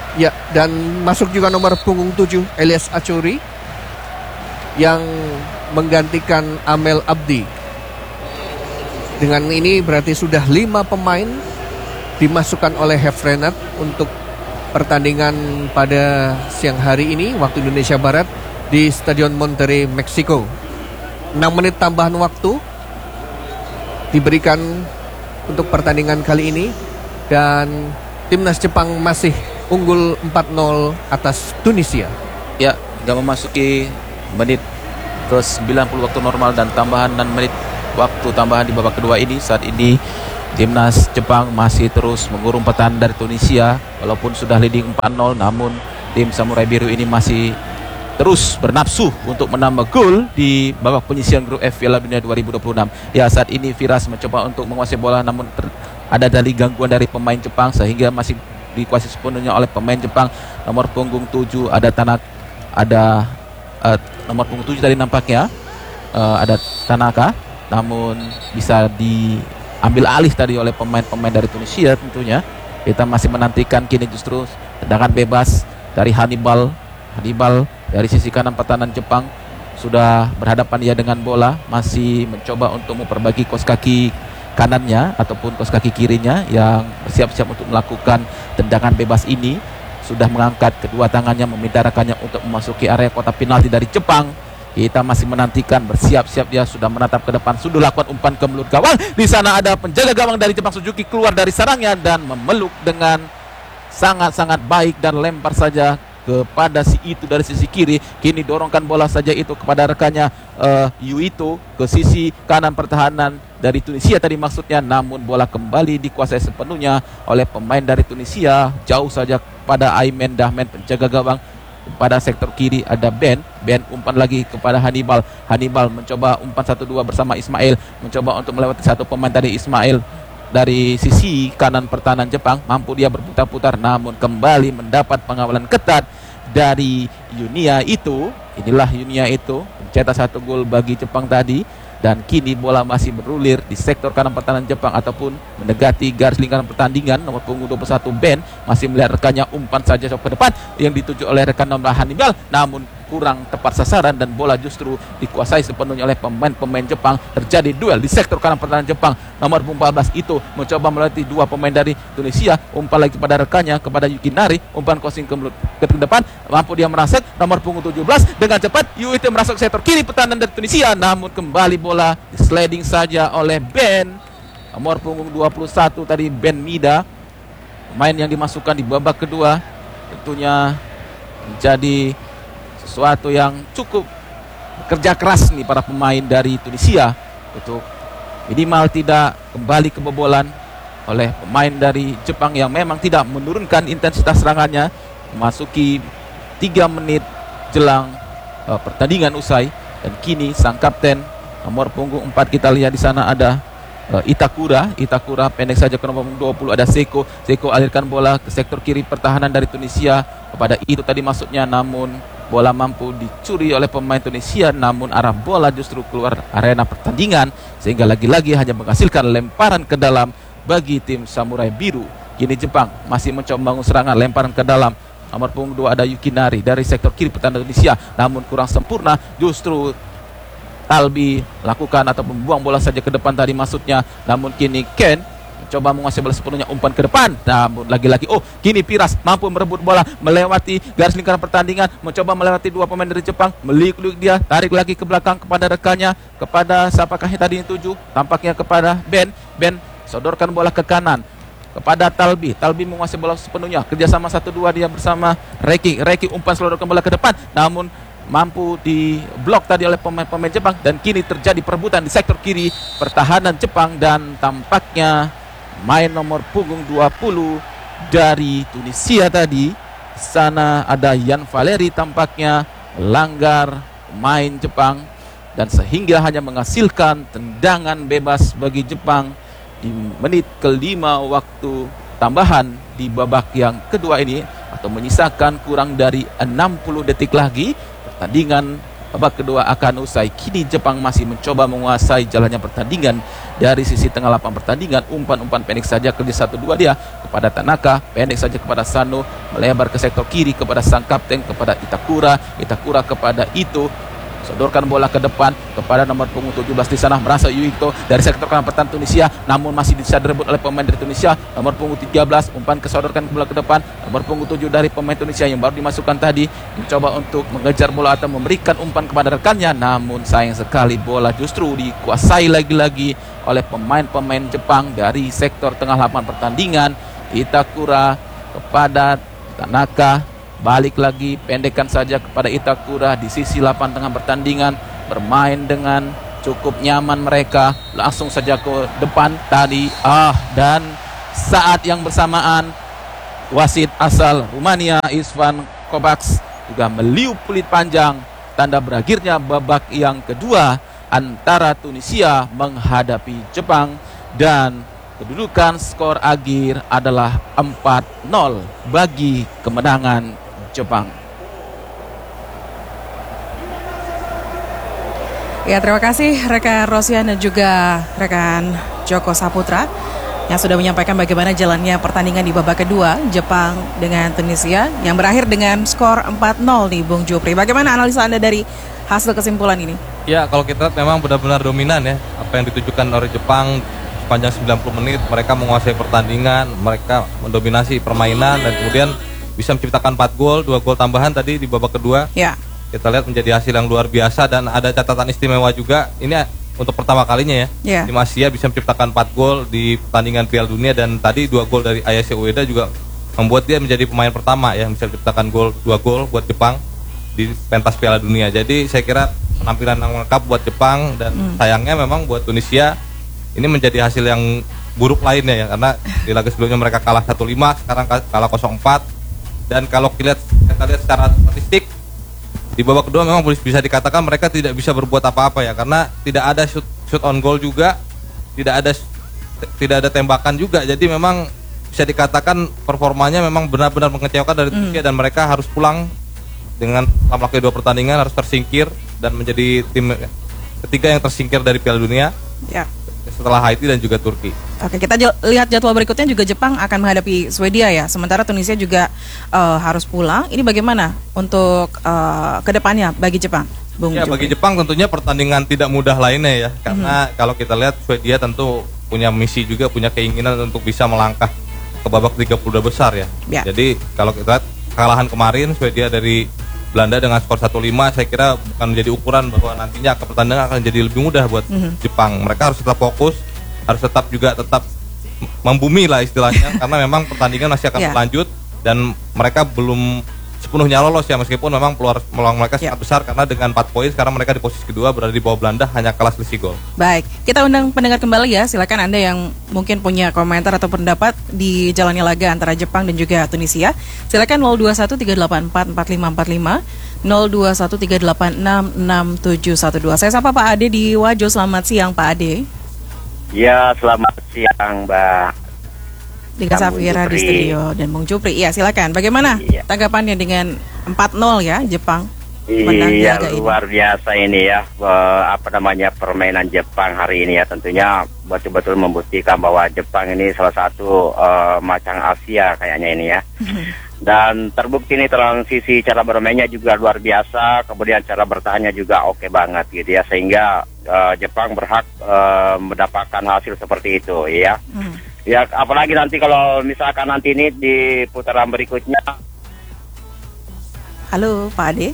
Ya, dan masuk juga nomor punggung 7 Elias Achuri yang menggantikan Amel Abdi. Dengan ini berarti sudah 5 pemain dimasukkan oleh Hefrenat untuk pertandingan pada siang hari ini waktu Indonesia Barat di Stadion Monterrey, Meksiko. 6 menit tambahan waktu diberikan untuk pertandingan kali ini dan timnas Jepang masih unggul 4-0 atas Tunisia. Ya, hingga memasuki menit ke 90 waktu normal dan tambahan 6 menit waktu tambahan di babak kedua ini. Saat ini timnas Jepang masih terus mengurung pertahanan dari Tunisia. Walaupun sudah leading 4-0, namun tim Samurai Biru ini masih terus bernafsu untuk menambah gol di babak penyisihan grup F Piala Dunia 2026. Ya, saat ini Firas mencoba untuk menguasai bola, namun ada dari gangguan dari pemain Jepang sehingga masih dikuasai sepenuhnya oleh pemain Jepang. Nomor punggung 7 ada nomor punggung 7 tadi nampaknya ada Tanaka, namun bisa diambil alih tadi oleh pemain-pemain dari Tunisia tentunya. Kita masih menantikan kini justru tendangan bebas dari Hannibal dari sisi kanan pertahanan Jepang. Sudah berhadapan ia dengan bola, masih mencoba untuk memperbagi kos kaki kanannya ataupun kos kaki kirinya yang bersiap-siap untuk melakukan tendangan bebas ini. Sudah mengangkat kedua tangannya meminta rekannya untuk memasuki area kotak penalti dari Jepang. Kita masih menantikan, bersiap-siap dia sudah menatap ke depan, sudah lakukan umpan ke mulut gawang. Di sana ada penjaga gawang dari Jepang, Suzuki, keluar dari sarangnya dan memeluk dengan sangat-sangat baik dan lempar saja kepada si itu dari sisi kiri. Kini dorongkan bola saja itu kepada rekannya Yuito ke sisi kanan pertahanan dari Tunisia tadi maksudnya, namun bola kembali dikuasai sepenuhnya oleh pemain dari Tunisia. Jauh saja pada Aimen Dahman, penjaga gawang. Pada sektor kiri ada Ben umpan lagi kepada Hannibal mencoba umpan 1-2 bersama Ismail, mencoba untuk melewati satu pemain tadi. Ismail dari sisi kanan pertahanan Jepang, mampu dia berputar-putar, namun kembali mendapat pengawalan ketat dari Yunia itu. Inilah Yunia itu mencetak 1 gol bagi Jepang tadi. Dan kini bola masih berulir di sektor kanan pertahanan Jepang ataupun mendekati garis lingkaran pertandingan. Nomor punggung 21 Ben masih melihat rekannya umpan saja ke depan yang dituju oleh rekan nomor Hannibal, namun kurang tepat sasaran dan bola justru dikuasai sepenuhnya oleh pemain-pemain Jepang. Terjadi duel di sektor kanan pertahanan Jepang. Nomor 14 itu mencoba melewati 2 pemain dari Tunisia, umpan lagi kepada rekannya, kepada Yukinari, umpan crossing ke depan, mampu dia merangsek. Nomor punggung 17 dengan cepat Yuito merasuk sektor kiri pertahanan dari Tunisia, namun kembali bola sliding saja oleh Ben. Nomor punggung 21 tadi Ben Mida, pemain yang dimasukkan di babak kedua, tentunya menjadi sesuatu yang cukup kerja keras nih para pemain dari Tunisia untuk minimal tidak kembali kebobolan oleh pemain dari Jepang yang memang tidak menurunkan intensitas serangannya. Memasuki 3 menit jelang pertandingan usai, dan kini sang kapten nomor punggung 4 kita lihat di sana ada Itakura pendek saja ke nomor 20 ada Seko alirkan bola ke sektor kiri pertahanan dari Tunisia kepada itu tadi maksudnya, namun bola mampu dicuri oleh pemain Tunisia, namun arah bola justru keluar arena pertandingan sehingga lagi-lagi hanya menghasilkan lemparan ke dalam bagi tim Samurai Biru. Kini Jepang masih mencoba membangun serangan, lemparan ke dalam. Nomor punggung 2 ada Yukinari dari sektor kiri pertahanan Indonesia, namun kurang sempurna. Justru Talbi lakukan atau membuang bola saja ke depan tadi maksudnya, namun kini Ken mencoba menguasai bola sepenuhnya, umpan ke depan, namun lagi-lagi kini Firas mampu merebut bola melewati garis lingkaran pertandingan, mencoba melewati 2 pemain dari Jepang, meliuk-liuk dia, tarik lagi ke belakang kepada rekannya, kepada siapakah tadi yang 7, tampaknya kepada Ben sodorkan bola ke kanan kepada Talbi menguasai bola sepenuhnya, kerjasama 1-2 dia bersama Reki umpan selodorkan bola ke depan, namun mampu diblok tadi oleh pemain-pemain Jepang, dan kini terjadi perebutan di sektor kiri pertahanan Jepang, dan tampaknya main nomor punggung 20 dari Tunisia tadi sana ada Yan Valeri tampaknya langgar pemain Jepang, dan sehingga hanya menghasilkan tendangan bebas bagi Jepang di menit ke-5 waktu tambahan di babak yang kedua ini, atau menyisakan kurang dari 60 detik lagi pertandingan babak kedua akan usai. Kini Jepang masih mencoba menguasai jalannya pertandingan dari sisi tengah lapangan pertandingan. Umpan-umpan pendek saja ke 1-2 dia kepada Tanaka, pendek saja kepada Sano, melebar ke sektor kiri kepada sang kapten, kepada Itakura kepada Ito. Sodorkan bola ke depan kepada nomor punggung 17 di sana, merasa Yuito dari sektor kanan pertahanan Tunisia, namun masih bisa direbut oleh pemain dari Tunisia. Nomor punggung 13 umpan kesodorkan bola ke depan, nomor punggung 7 dari pemain Tunisia yang baru dimasukkan tadi mencoba untuk mengejar bola atau memberikan umpan kepada rekannya, namun sayang sekali bola justru dikuasai lagi-lagi oleh pemain-pemain Jepang dari sektor tengah lapangan pertandingan. Itakura kepada Tanaka, balik lagi, pendekkan saja kepada Itakura di sisi lapangan tengah pertandingan, bermain dengan cukup nyaman mereka, langsung saja ke depan tadi. Dan saat yang bersamaan wasit asal Rumania Istvan Kovacs juga meliup peluit panjang, tanda berakhirnya babak yang kedua antara Tunisia menghadapi Jepang, dan kedudukan skor akhir adalah 4-0 bagi kemenangan Jepang. Ya, terima kasih rekan Rosian dan juga rekan Joko Saputra yang sudah menyampaikan bagaimana jalannya pertandingan di babak kedua Jepang dengan Tunisia yang berakhir dengan skor 4-0 nih Bung Jupri. Bagaimana analisa Anda dari hasil kesimpulan ini? Ya, kalau kita lihat memang benar-benar dominan ya apa yang ditujukan oleh Jepang sepanjang 90 menit. Mereka menguasai pertandingan, mereka mendominasi permainan dan kemudian bisa menciptakan 4 gol, 2 gol tambahan tadi di babak kedua. Ya. Kita lihat menjadi hasil yang luar biasa dan ada catatan istimewa juga. Ini untuk pertama kalinya ya. Tim Asia bisa menciptakan 4 gol di pertandingan Piala Dunia, dan tadi 2 gol dari Ayase Ueda juga membuat dia menjadi pemain pertama yang bisa menciptakan 2 gol buat Jepang di pentas Piala Dunia. Jadi saya kira penampilan yang lengkap buat Jepang, dan sayangnya memang buat Tunisia ini menjadi hasil yang buruk lainnya ya, karena di laga sebelumnya mereka kalah 1-5, sekarang kalah 0-4. Dan kalau kita lihat secara statistik di babak kedua memang bisa dikatakan mereka tidak bisa berbuat apa-apa ya, karena tidak ada shoot on goal juga, tidak ada tembakan juga. Jadi memang bisa dikatakan performanya memang benar-benar mengecewakan dari Turki, dan mereka harus pulang dengan melakoni 2 pertandingan, harus tersingkir dan menjadi tim ketiga yang tersingkir dari Piala Dunia. Ya. Setelah Haiti dan juga Turki. Oke, kita lihat jadwal berikutnya juga Jepang akan menghadapi Swedia ya. Sementara Tunisia juga harus pulang. Ini bagaimana untuk kedepannya bagi Jepang, Bung Ya, Jupri? bagi Jepang tentunya pertandingan tidak mudah lainnya ya. Karena kalau kita lihat Swedia tentu punya misi juga, punya keinginan untuk bisa melangkah ke babak 32 besar ya. Jadi kalau kita lihat kekalahan kemarin Swedia dari Belanda dengan skor 1-5, saya kira bukan menjadi ukuran bahwa nantinya pertandingan akan jadi lebih mudah buat Jepang. Mereka harus tetap fokus, harus tetap membumi lah istilahnya, karena memang pertandingan masih akan berlanjut dan mereka belum sepenuhnya lolos ya, meskipun memang peluang mereka sangat besar, karena dengan 4 poin sekarang mereka di posisi kedua, berada di bawah Belanda, hanya kalah selisih gol. Baik, kita undang pendengar kembali ya. Silakan Anda yang mungkin punya komentar atau pendapat di jalannya laga antara Jepang dan juga Tunisia. Silakan 0213844545, 0213866712. Saya sapa Pak Ade di Wajo. Selamat siang Pak Ade. Ya, selamat siang Mbak Dika Safira di studio dan Bung Jupri. Iya, silakan. Bagaimana tanggapannya dengan 4-0 ya Jepang? Iya, luar biasa ini ya. Permainan Jepang hari ini ya, tentunya betul-betul membuktikan bahwa Jepang ini salah satu macang Asia kayaknya ini ya. Dan terbukti ini transisi cara bermainnya juga luar biasa, kemudian cara bertahannya juga oke banget gitu ya, sehingga Jepang berhak mendapatkan hasil seperti itu ya. Ya, apalagi nanti kalau misalkan nanti ini di putaran berikutnya. Halo Pak Ade.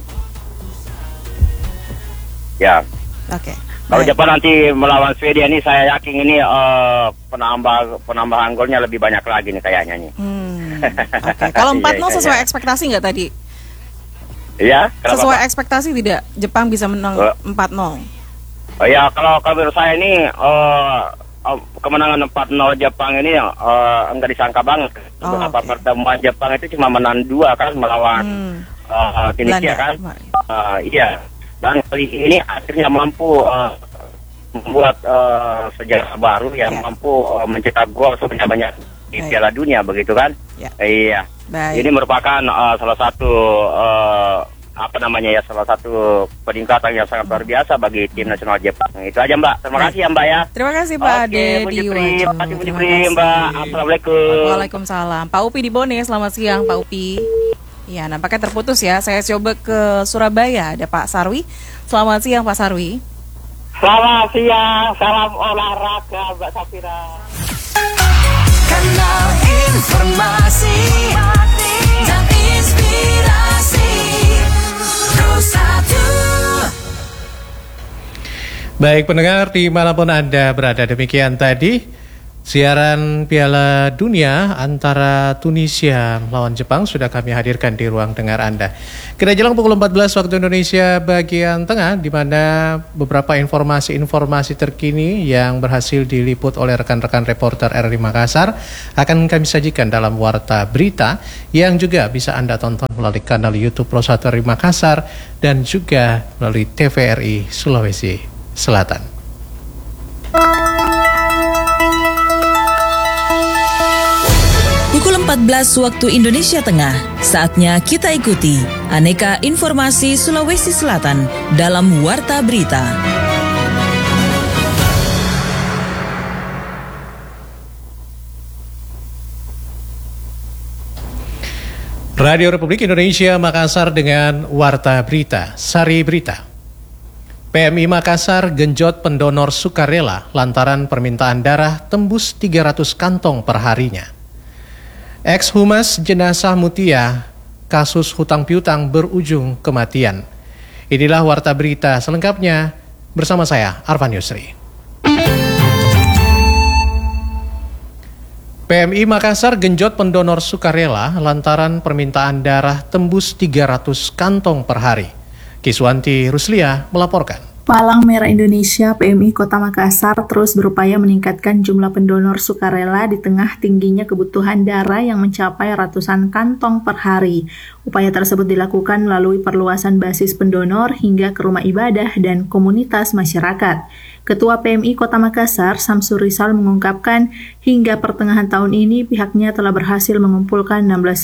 Ya. Oke. Kalau Jepang nanti melawan Swedia ini, saya yakin ini penambahan golnya lebih banyak lagi nih kayaknya nih. Oke. Kalau 4-0 sesuai ekspektasi nggak tadi? Iya. Sesuai ekspektasi tidak Jepang bisa menang 4-0? Oh ya, kalau menurut saya ini kemenangan 4-0 Jepang ini enggak disangka banget. Beberapa pertemuan Jepang itu cuma menang 2 kan melawan Tunisia kan. Iya. Dan kali ini akhirnya mampu membuat sejarah baru yang mampu mencetak gol sebanyak di Piala Dunia begitu kan? Iya. Baik. Ini merupakan salah satu salah satu peningkatan yang sangat luar biasa bagi tim nasional Jepang. Itu aja Mbak. Terima kasih ya Mbak ya. Terima kasih Pak Ade di Wajo. Terima kasih Mbak. Assalamualaikum. Waalaikumsalam. Pak Upi di Bone, selamat siang Pak Upi. Ya, nampaknya terputus ya. Saya coba ke Surabaya, ada Pak Sarwi. Selamat siang Pak Sarwi. Selamat siang, salam olahraga Mbak Safira. Kanal informasi dan inspirasi Pro1. Baik pendengar dimanapun Anda berada, demikian tadi siaran Piala Dunia antara Tunisia melawan Jepang sudah kami hadirkan di ruang dengar Anda. Kira jelang pukul 14 waktu Indonesia bagian tengah, di mana beberapa informasi terkini yang berhasil diliput oleh rekan-rekan reporter RRI Makassar akan kami sajikan dalam Warta Berita yang juga bisa Anda tonton melalui kanal YouTube Pro1 RRI Makassar dan juga melalui TVRI Sulawesi Selatan. Pukul 14 waktu Indonesia Tengah, saatnya kita ikuti aneka informasi Sulawesi Selatan dalam Warta Berita. Radio Republik Indonesia Makassar dengan Warta Berita, Sari Berita. PMI Makassar genjot pendonor sukarela lantaran permintaan darah tembus 300 kantong per harinya. Ex-humas jenazah Mutia, kasus hutang piutang berujung kematian. Inilah Warta Berita selengkapnya bersama saya, Arvan Yusri. PMI Makassar genjot pendonor sukarela lantaran permintaan darah tembus 300 kantong per hari. Kiswanti Ruslia melaporkan. Palang Merah Indonesia PMI Kota Makassar terus berupaya meningkatkan jumlah pendonor sukarela di tengah tingginya kebutuhan darah yang mencapai ratusan kantong per hari. Upaya tersebut dilakukan melalui perluasan basis pendonor hingga ke rumah ibadah dan komunitas masyarakat. Ketua PMI Kota Makassar, Samsur Rizal mengungkapkan, hingga pertengahan tahun ini pihaknya telah berhasil mengumpulkan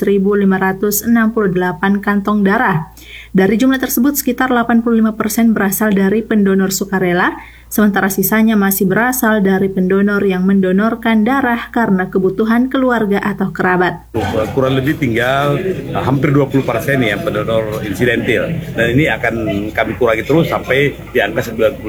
16.568 kantong darah. Dari jumlah tersebut, sekitar 85% berasal dari pendonor sukarela, sementara sisanya masih berasal dari pendonor yang mendonorkan darah karena kebutuhan keluarga atau kerabat. Kurang lebih tinggal hampir 20% yang pendonor insidentil, dan ini akan kami kurangi terus sampai di angka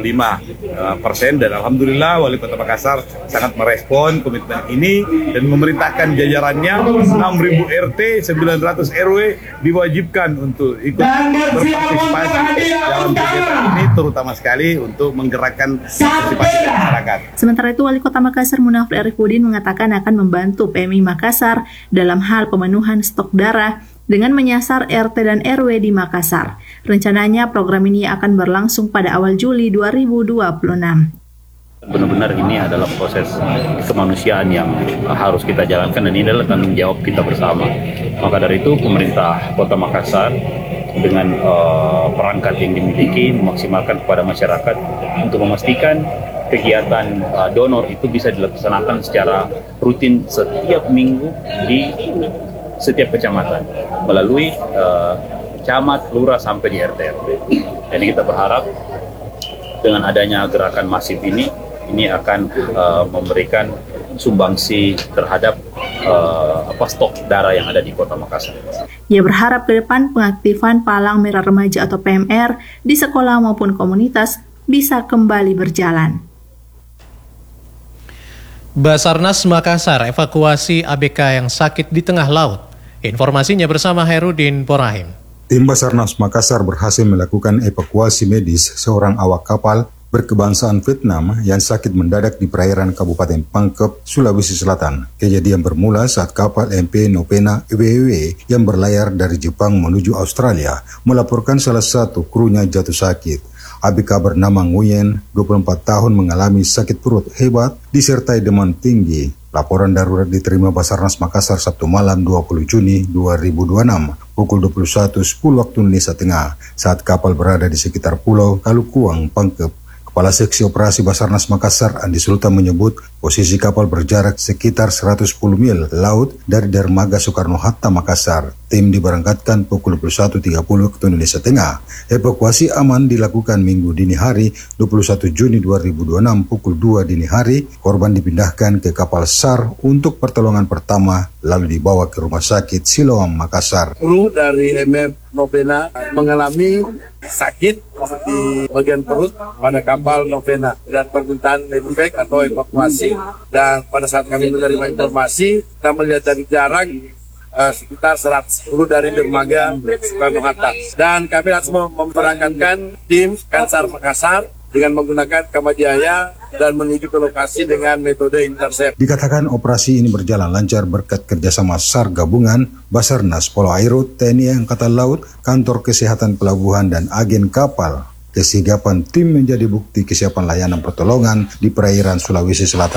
95%, dan alhamdulillah Wali Kota Makassar sangat merespon komitmen ini dan memerintahkan jajarannya 6.000 RT, 900 RW diwajibkan untuk ikut berpartisipasi dalam kegiatan ini, terutama sekali untuk menggerakkan partisipasi masyarakat. Sementara itu, Wali Kota Makassar Munafri Arifudin mengatakan akan membantu PMI Makassar dalam hal pemenuhan stok darah dengan menyasar RT dan RW di Makassar. Rencananya program ini akan berlangsung pada awal Juli 2026. Benar-benar ini adalah proses kemanusiaan yang harus kita jalankan, dan ini adalah tanggung jawab kita bersama. Maka dari itu pemerintah Kota Makassar dengan perangkat yang dimiliki memaksimalkan kepada masyarakat untuk memastikan kegiatan donor itu bisa dilaksanakan secara rutin setiap minggu di setiap kecamatan melalui camat, lurah sampai di RT RW. Jadi kita berharap dengan adanya gerakan masif ini akan memberikan sumbangsi terhadap stok darah yang ada di Kota Makassar. Ia berharap ke depan pengaktifan Palang Merah Remaja atau PMR di sekolah maupun komunitas bisa kembali berjalan. Basarnas Makassar evakuasi ABK yang sakit di tengah laut. Informasinya bersama Herudin Borahim. Tim Basarnas Makassar berhasil melakukan evakuasi medis seorang awak kapal berkebangsaan Vietnam yang sakit mendadak di perairan Kabupaten Pangkep, Sulawesi Selatan. Kejadian bermula saat kapal MP Nopena EWW yang berlayar dari Jepang menuju Australia melaporkan salah satu krunya jatuh sakit. ABK bernama Nguyen, 24 tahun, mengalami sakit perut hebat disertai demam tinggi. Laporan darurat diterima Basarnas Makassar Sabtu malam 20 Juni 2026 pukul 21.10 waktu Indonesia Tengah saat kapal berada di sekitar Pulau Kalukuang, Pangkep, Kepala Seksi Operasi Basarnas Makassar, Andi Sultan, menyebut posisi kapal berjarak sekitar 110 mil laut dari dermaga Soekarno-Hatta, Makassar. Tim diberangkatkan pukul 21.30 waktu Indonesia Tengah. Evakuasi aman dilakukan Minggu dini hari 21 Juni 2026 pukul 2 dini hari. Korban dipindahkan ke kapal SAR untuk pertolongan pertama, lalu dibawa ke Rumah Sakit Siloam, Makassar. Kru dari MF Novena mengalami sakit di bagian perut pada kapal Novena dan permintaan medevac atau evakuasi. Dan pada saat kami menerima informasi, kita melihat dari jarak sekitar 110 dari dermaga Soekarno-Hatta. Dan kami langsung memberangkatkan tim Kansar Makassar dengan menggunakan kapal Jaya dan menuju ke lokasi dengan metode intercept. Dikatakan operasi ini berjalan lancar berkat kerjasama SAR gabungan, Basarnas, Polo Aero, TNI Angkatan Laut, Kantor Kesehatan Pelabuhan, dan agen kapal. Kesigapan tim menjadi bukti kesiapan layanan pertolongan di perairan Sulawesi Selatan.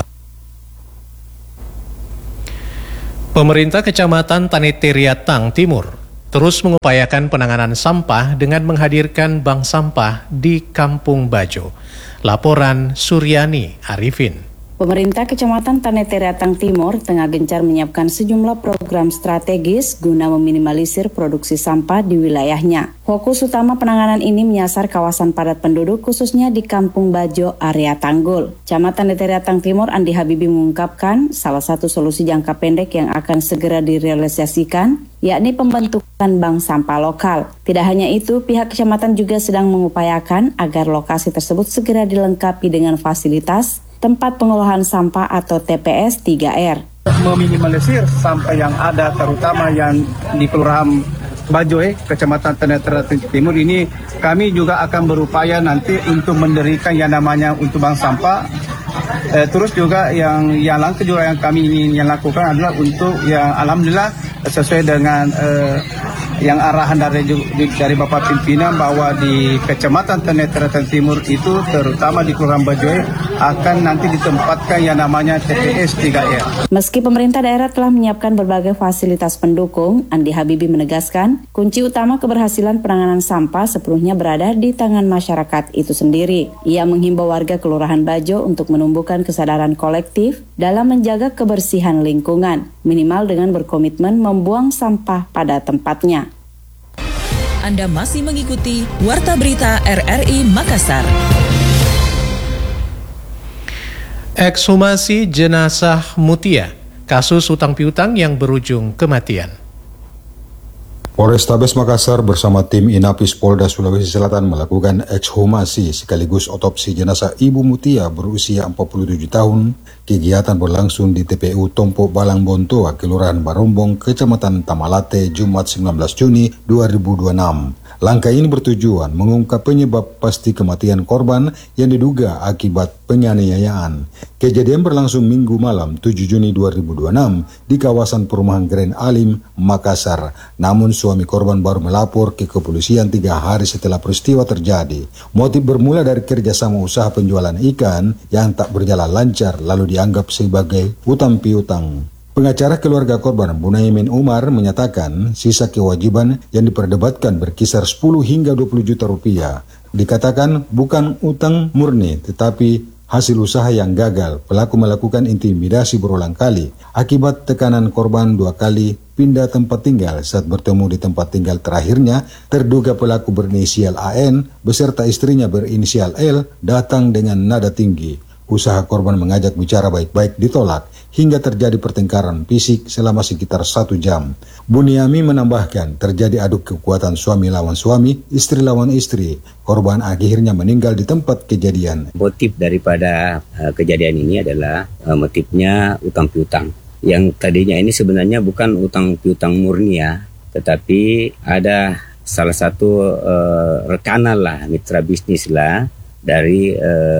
Pemerintah Kecamatan Tanetiriatang Timur terus mengupayakan penanganan sampah dengan menghadirkan bank sampah di Kampung Bajo. Laporan Suryani Arifin. Pemerintah Kecamatan Tanetiriatang Timur tengah gencar menyiapkan sejumlah program strategis guna meminimalisir produksi sampah di wilayahnya. Fokus utama penanganan ini menyasar kawasan padat penduduk khususnya di Kampung Bajo, area Tanggul. Camat Tanetiriatang Timur Andi Habibi mengungkapkan salah satu solusi jangka pendek yang akan segera direalisasikan yakni pembentukan bank sampah lokal. Tidak hanya itu, pihak kecamatan juga sedang mengupayakan agar lokasi tersebut segera dilengkapi dengan fasilitas tempat pengolahan sampah atau TPS 3R. Meminimalisir sampah yang ada, terutama yang di Kelurahan Bajo, Kecamatan Tanetiriatang Timur ini, kami juga akan berupaya nanti untuk mendirikan yang namanya untuk bank sampah. Terus juga yang langkah juga yang kami ingin lakukan adalah untuk yang alhamdulillah sesuai dengan yang arahan dari Bapak Pimpinan bahwa di Kecamatan Tanetiriatang Timur itu terutama di Kelurahan Bajoe akan nanti ditempatkan yang namanya TPS 3R. Meski pemerintah daerah telah menyiapkan berbagai fasilitas pendukung, Andi Habibi menegaskan kunci utama keberhasilan penanganan sampah sepenuhnya berada di tangan masyarakat itu sendiri. Ia menghimbau warga Kelurahan Bajo untuk menumbuhkan kesadaran kolektif dalam menjaga kebersihan lingkungan, minimal dengan berkomitmen membuang sampah pada tempatnya. Anda masih mengikuti Warta Berita RRI Makassar. Ekshumasi jenazah Mutia, kasus utang piutang yang berujung kematian. Polrestabes Makassar bersama tim Inapis Polda Sulawesi Selatan melakukan ekshumasi sekaligus otopsi jenazah Ibu Mutia berusia 47 tahun. Kegiatan berlangsung di TPU Tompo Balang Bontoa, Kelurahan Barombong, Kecamatan Tamalate, Jumat 19 Juni 2026. Langkah ini bertujuan mengungkap penyebab pasti kematian korban yang diduga akibat penganiayaan. Kejadian berlangsung Minggu malam 7 Juni 2026 di kawasan perumahan Grand Alim, Makassar. Namun suami korban baru melapor ke kepolisian 3 hari setelah peristiwa terjadi. Motif bermula dari kerjasama usaha penjualan ikan yang tak berjalan lancar lalu dianggap sebagai utang piutang. Pengacara keluarga korban Bunaimin Umar menyatakan sisa kewajiban yang diperdebatkan berkisar 10 hingga 20 juta rupiah. Dikatakan bukan utang murni tetapi hasil usaha yang gagal. Pelaku melakukan intimidasi berulang kali. Akibat tekanan korban 2 kali pindah tempat tinggal. Saat bertemu di tempat tinggal terakhirnya, terduga pelaku berinisial AN beserta istrinya berinisial L datang dengan nada tinggi. Usaha korban mengajak bicara baik-baik ditolak hingga terjadi pertengkaran fisik selama sekitar 1 jam. Buniami menambahkan terjadi adu kekuatan suami lawan suami, istri lawan istri. Korban akhirnya meninggal di tempat kejadian. Motif daripada kejadian ini adalah motifnya utang piutang. Yang tadinya ini sebenarnya bukan utang piutang murni ya, tetapi ada salah satu rekanan lah, mitra bisnis lah dari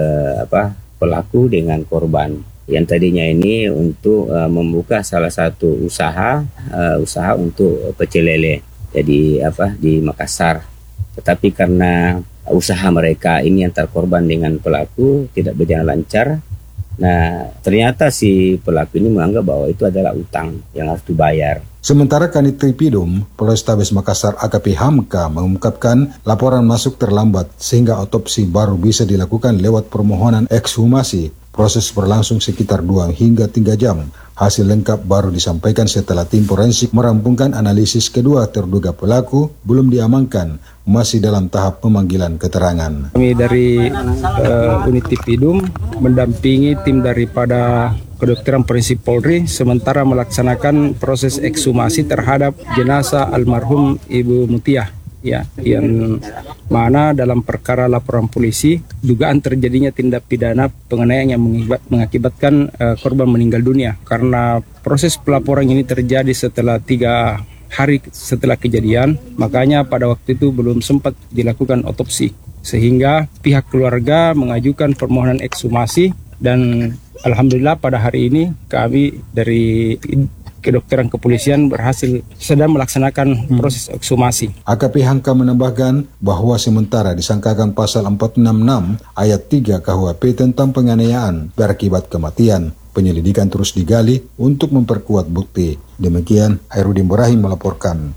pelaku dengan korban yang tadinya ini untuk membuka salah satu usaha untuk pecel lele jadi di Makassar. Tetapi karena usaha mereka ini antar korban dengan pelaku tidak berjalan lancar, Nah, ternyata si pelaku ini menganggap bahwa itu adalah utang yang harus dibayar. Sementara Kanit Tripidum, Polrestabes Makassar AKP Hamka mengungkapkan laporan masuk terlambat sehingga otopsi baru bisa dilakukan lewat permohonan ekshumasi. Proses berlangsung sekitar 2 hingga 3 jam. Hasil lengkap baru disampaikan setelah tim forensik merampungkan analisis kedua terduga pelaku belum diamankan, masih dalam tahap pemanggilan keterangan. Kami dari unit Tripidum mendampingi tim daripada Kedokteran Forensik Polri sementara melaksanakan proses ekshumasi terhadap jenazah almarhum Ibu Mutiah, ya, yang mana dalam perkara laporan polisi dugaan terjadinya tindak pidana penganiayaan yang mengakibatkan korban meninggal dunia. Karena proses pelaporan ini terjadi setelah 3 hari setelah kejadian, makanya pada waktu itu belum sempat dilakukan otopsi, sehingga pihak keluarga mengajukan permohonan ekshumasi dan alhamdulillah pada hari ini kami dari kedokteran kepolisian berhasil sedang melaksanakan proses ekshumasi. AKP Hamka menambahkan bahwa sementara disangkakan pasal 466 ayat 3 KUHP tentang penganiayaan berakibat kematian. Penyelidikan terus digali untuk memperkuat bukti. Demikian Hairudin Ibrahim melaporkan.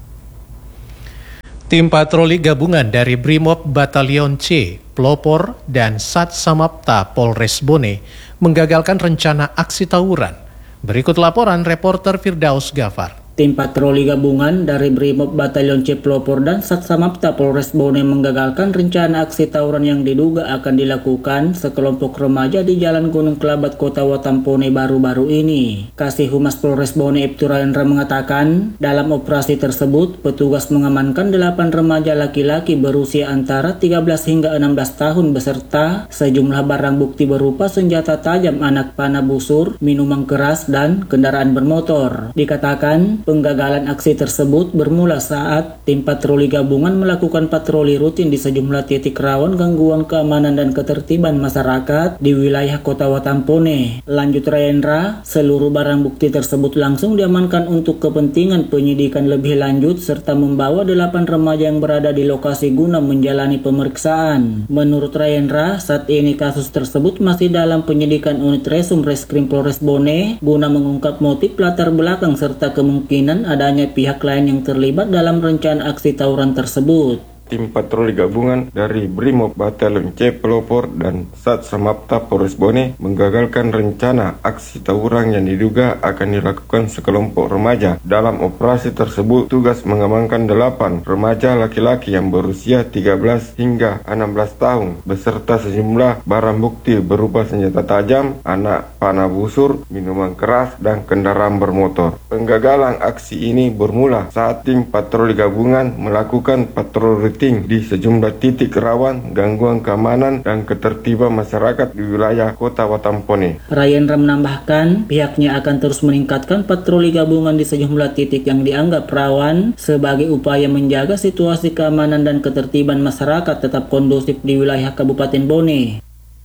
Tim patroli gabungan dari Brimob Batalion C, Pelopor, dan Sat Samapta Polres Bone menggagalkan rencana aksi tawuran. Berikut laporan reporter Firdaus Gafar. Tim patroli gabungan dari Brimob Batalion C Pelopor dan Sat Samapta Polres Bone menggagalkan rencana aksi tawuran yang diduga akan dilakukan sekelompok remaja di Jalan Gunung Kelabat Kota Watampone baru-baru ini. Kasih Humas Polres Bone Ibtu Rayendra mengatakan, dalam operasi tersebut petugas mengamankan 8 remaja laki-laki berusia antara 13 hingga 16 tahun beserta sejumlah barang bukti berupa senjata tajam, anak panah busur, minuman keras, dan kendaraan bermotor. Dikatakan, penggagalan aksi tersebut bermula saat tim patroli gabungan melakukan patroli rutin di sejumlah titik rawan gangguan keamanan dan ketertiban masyarakat di wilayah Kota Watampone. Lanjut Rayendra, seluruh barang bukti tersebut langsung diamankan untuk kepentingan penyidikan lebih lanjut serta membawa 8 remaja yang berada di lokasi guna menjalani pemeriksaan. Menurut Rayendra, saat ini kasus tersebut masih dalam penyidikan unit Resum Reskrim Polres Bone guna mengungkap motif latar belakang serta kemungkinan adanya pihak lain yang terlibat dalam rencana aksi tawuran tersebut. Tim patroli gabungan dari Brimob Batalion C Pelopor dan Sat Samapta Polres Bone menggagalkan rencana aksi tawuran yang diduga akan dilakukan sekelompok remaja. Dalam operasi tersebut, tugas mengamankan 8 remaja laki-laki yang berusia 13 hingga 16 tahun beserta sejumlah barang bukti berupa senjata tajam, anak panah busur, minuman keras, dan kendaraan bermotor. Penggagalan aksi ini bermula saat tim patroli gabungan melakukan patroli di sejumlah titik rawan gangguan keamanan dan ketertiban masyarakat di wilayah Kota Watampone. Rayendra menambahkan pihaknya akan terus meningkatkan patroli gabungan di sejumlah titik yang dianggap rawan sebagai upaya menjaga situasi keamanan dan ketertiban masyarakat tetap kondusif di wilayah Kabupaten Bone.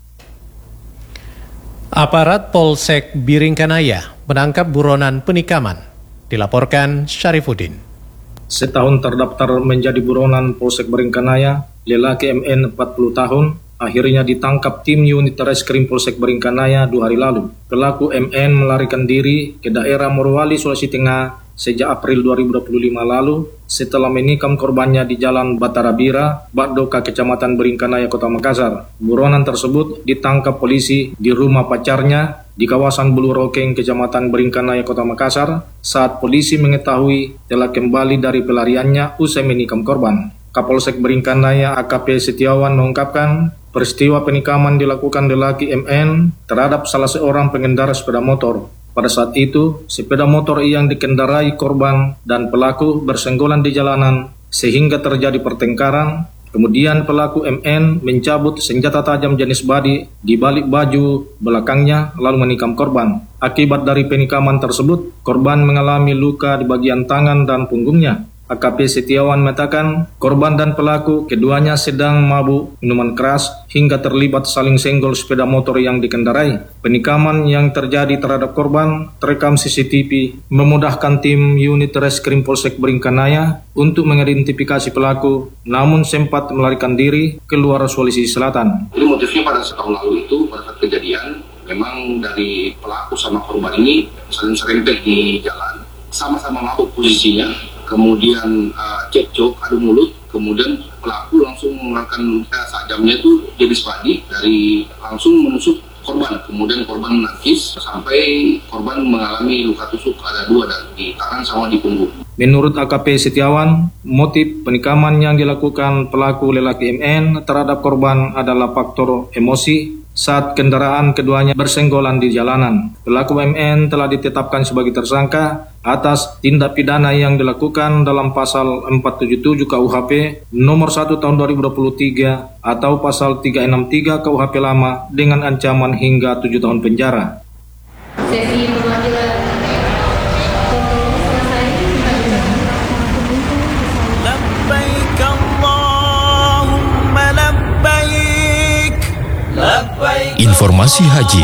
Aparat Polsek Biringkanaya menangkap buronan penikaman. Dilaporkan Syarifuddin. Setahun terdaftar menjadi buronan Polsek Biringkanaya, lelaki MN 40 tahun akhirnya ditangkap tim unit Reskrim Polsek Biringkanaya 2 hari lalu. Pelaku MN melarikan diri ke daerah Morowali, Sulawesi Tengah sejak April 2025 lalu setelah menikam korbannya di Jalan Batarabira, Bakdoka, Kecamatan Biringkanaya, Kota Makassar. Buronan tersebut ditangkap polisi di rumah pacarnya di kawasan Bulu Rokeng, Kecamatan Biringkanaya, Kota Makassar, saat polisi mengetahui telah kembali dari pelariannya usai menikam korban. Kapolsek Biringkanaya AKP Setiawan mengungkapkan peristiwa penikaman dilakukan lelaki MN terhadap salah seorang pengendara sepeda motor. Pada saat itu, sepeda motor yang dikendarai korban dan pelaku bersenggolan di jalanan sehingga terjadi pertengkaran. Kemudian pelaku MN mencabut senjata tajam jenis badi di balik baju belakangnya lalu menikam korban. Akibat dari penikaman tersebut, korban mengalami luka di bagian tangan dan punggungnya. AKP Setiawan mengatakan korban dan pelaku keduanya sedang mabuk minuman keras hingga terlibat saling senggol sepeda motor yang dikendarai. Penikaman yang terjadi terhadap korban terekam CCTV memudahkan tim unit Reskrim Polsek Biringkanaya untuk mengidentifikasi pelaku, namun sempat melarikan diri keluar Sulawesi Selatan. Jadi motifnya pada setahun lalu itu pada saat kejadian memang dari pelaku sama korban ini saling serempet di jalan, sama-sama mabuk posisinya, kemudian cekcok, adu mulut, kemudian pelaku langsung mengeluarkan sajamnya itu jenis padi dari langsung menusuk korban, kemudian korban menangis sampai korban mengalami luka tusuk ada 2 di tangan sama di punggung. Menurut AKP Setiawan, motif penikaman yang dilakukan pelaku lelaki MN terhadap korban adalah faktor emosi saat kendaraan keduanya bersenggolan di jalanan. Pelaku MN telah ditetapkan sebagai tersangka atas tindak pidana yang dilakukan dalam pasal 477 KUHP nomor 1 tahun 2023 atau pasal 363 KUHP lama dengan ancaman hingga 7 tahun penjara. Sesi pemanggilan Labbaik Allahumma labbaik. Informasi haji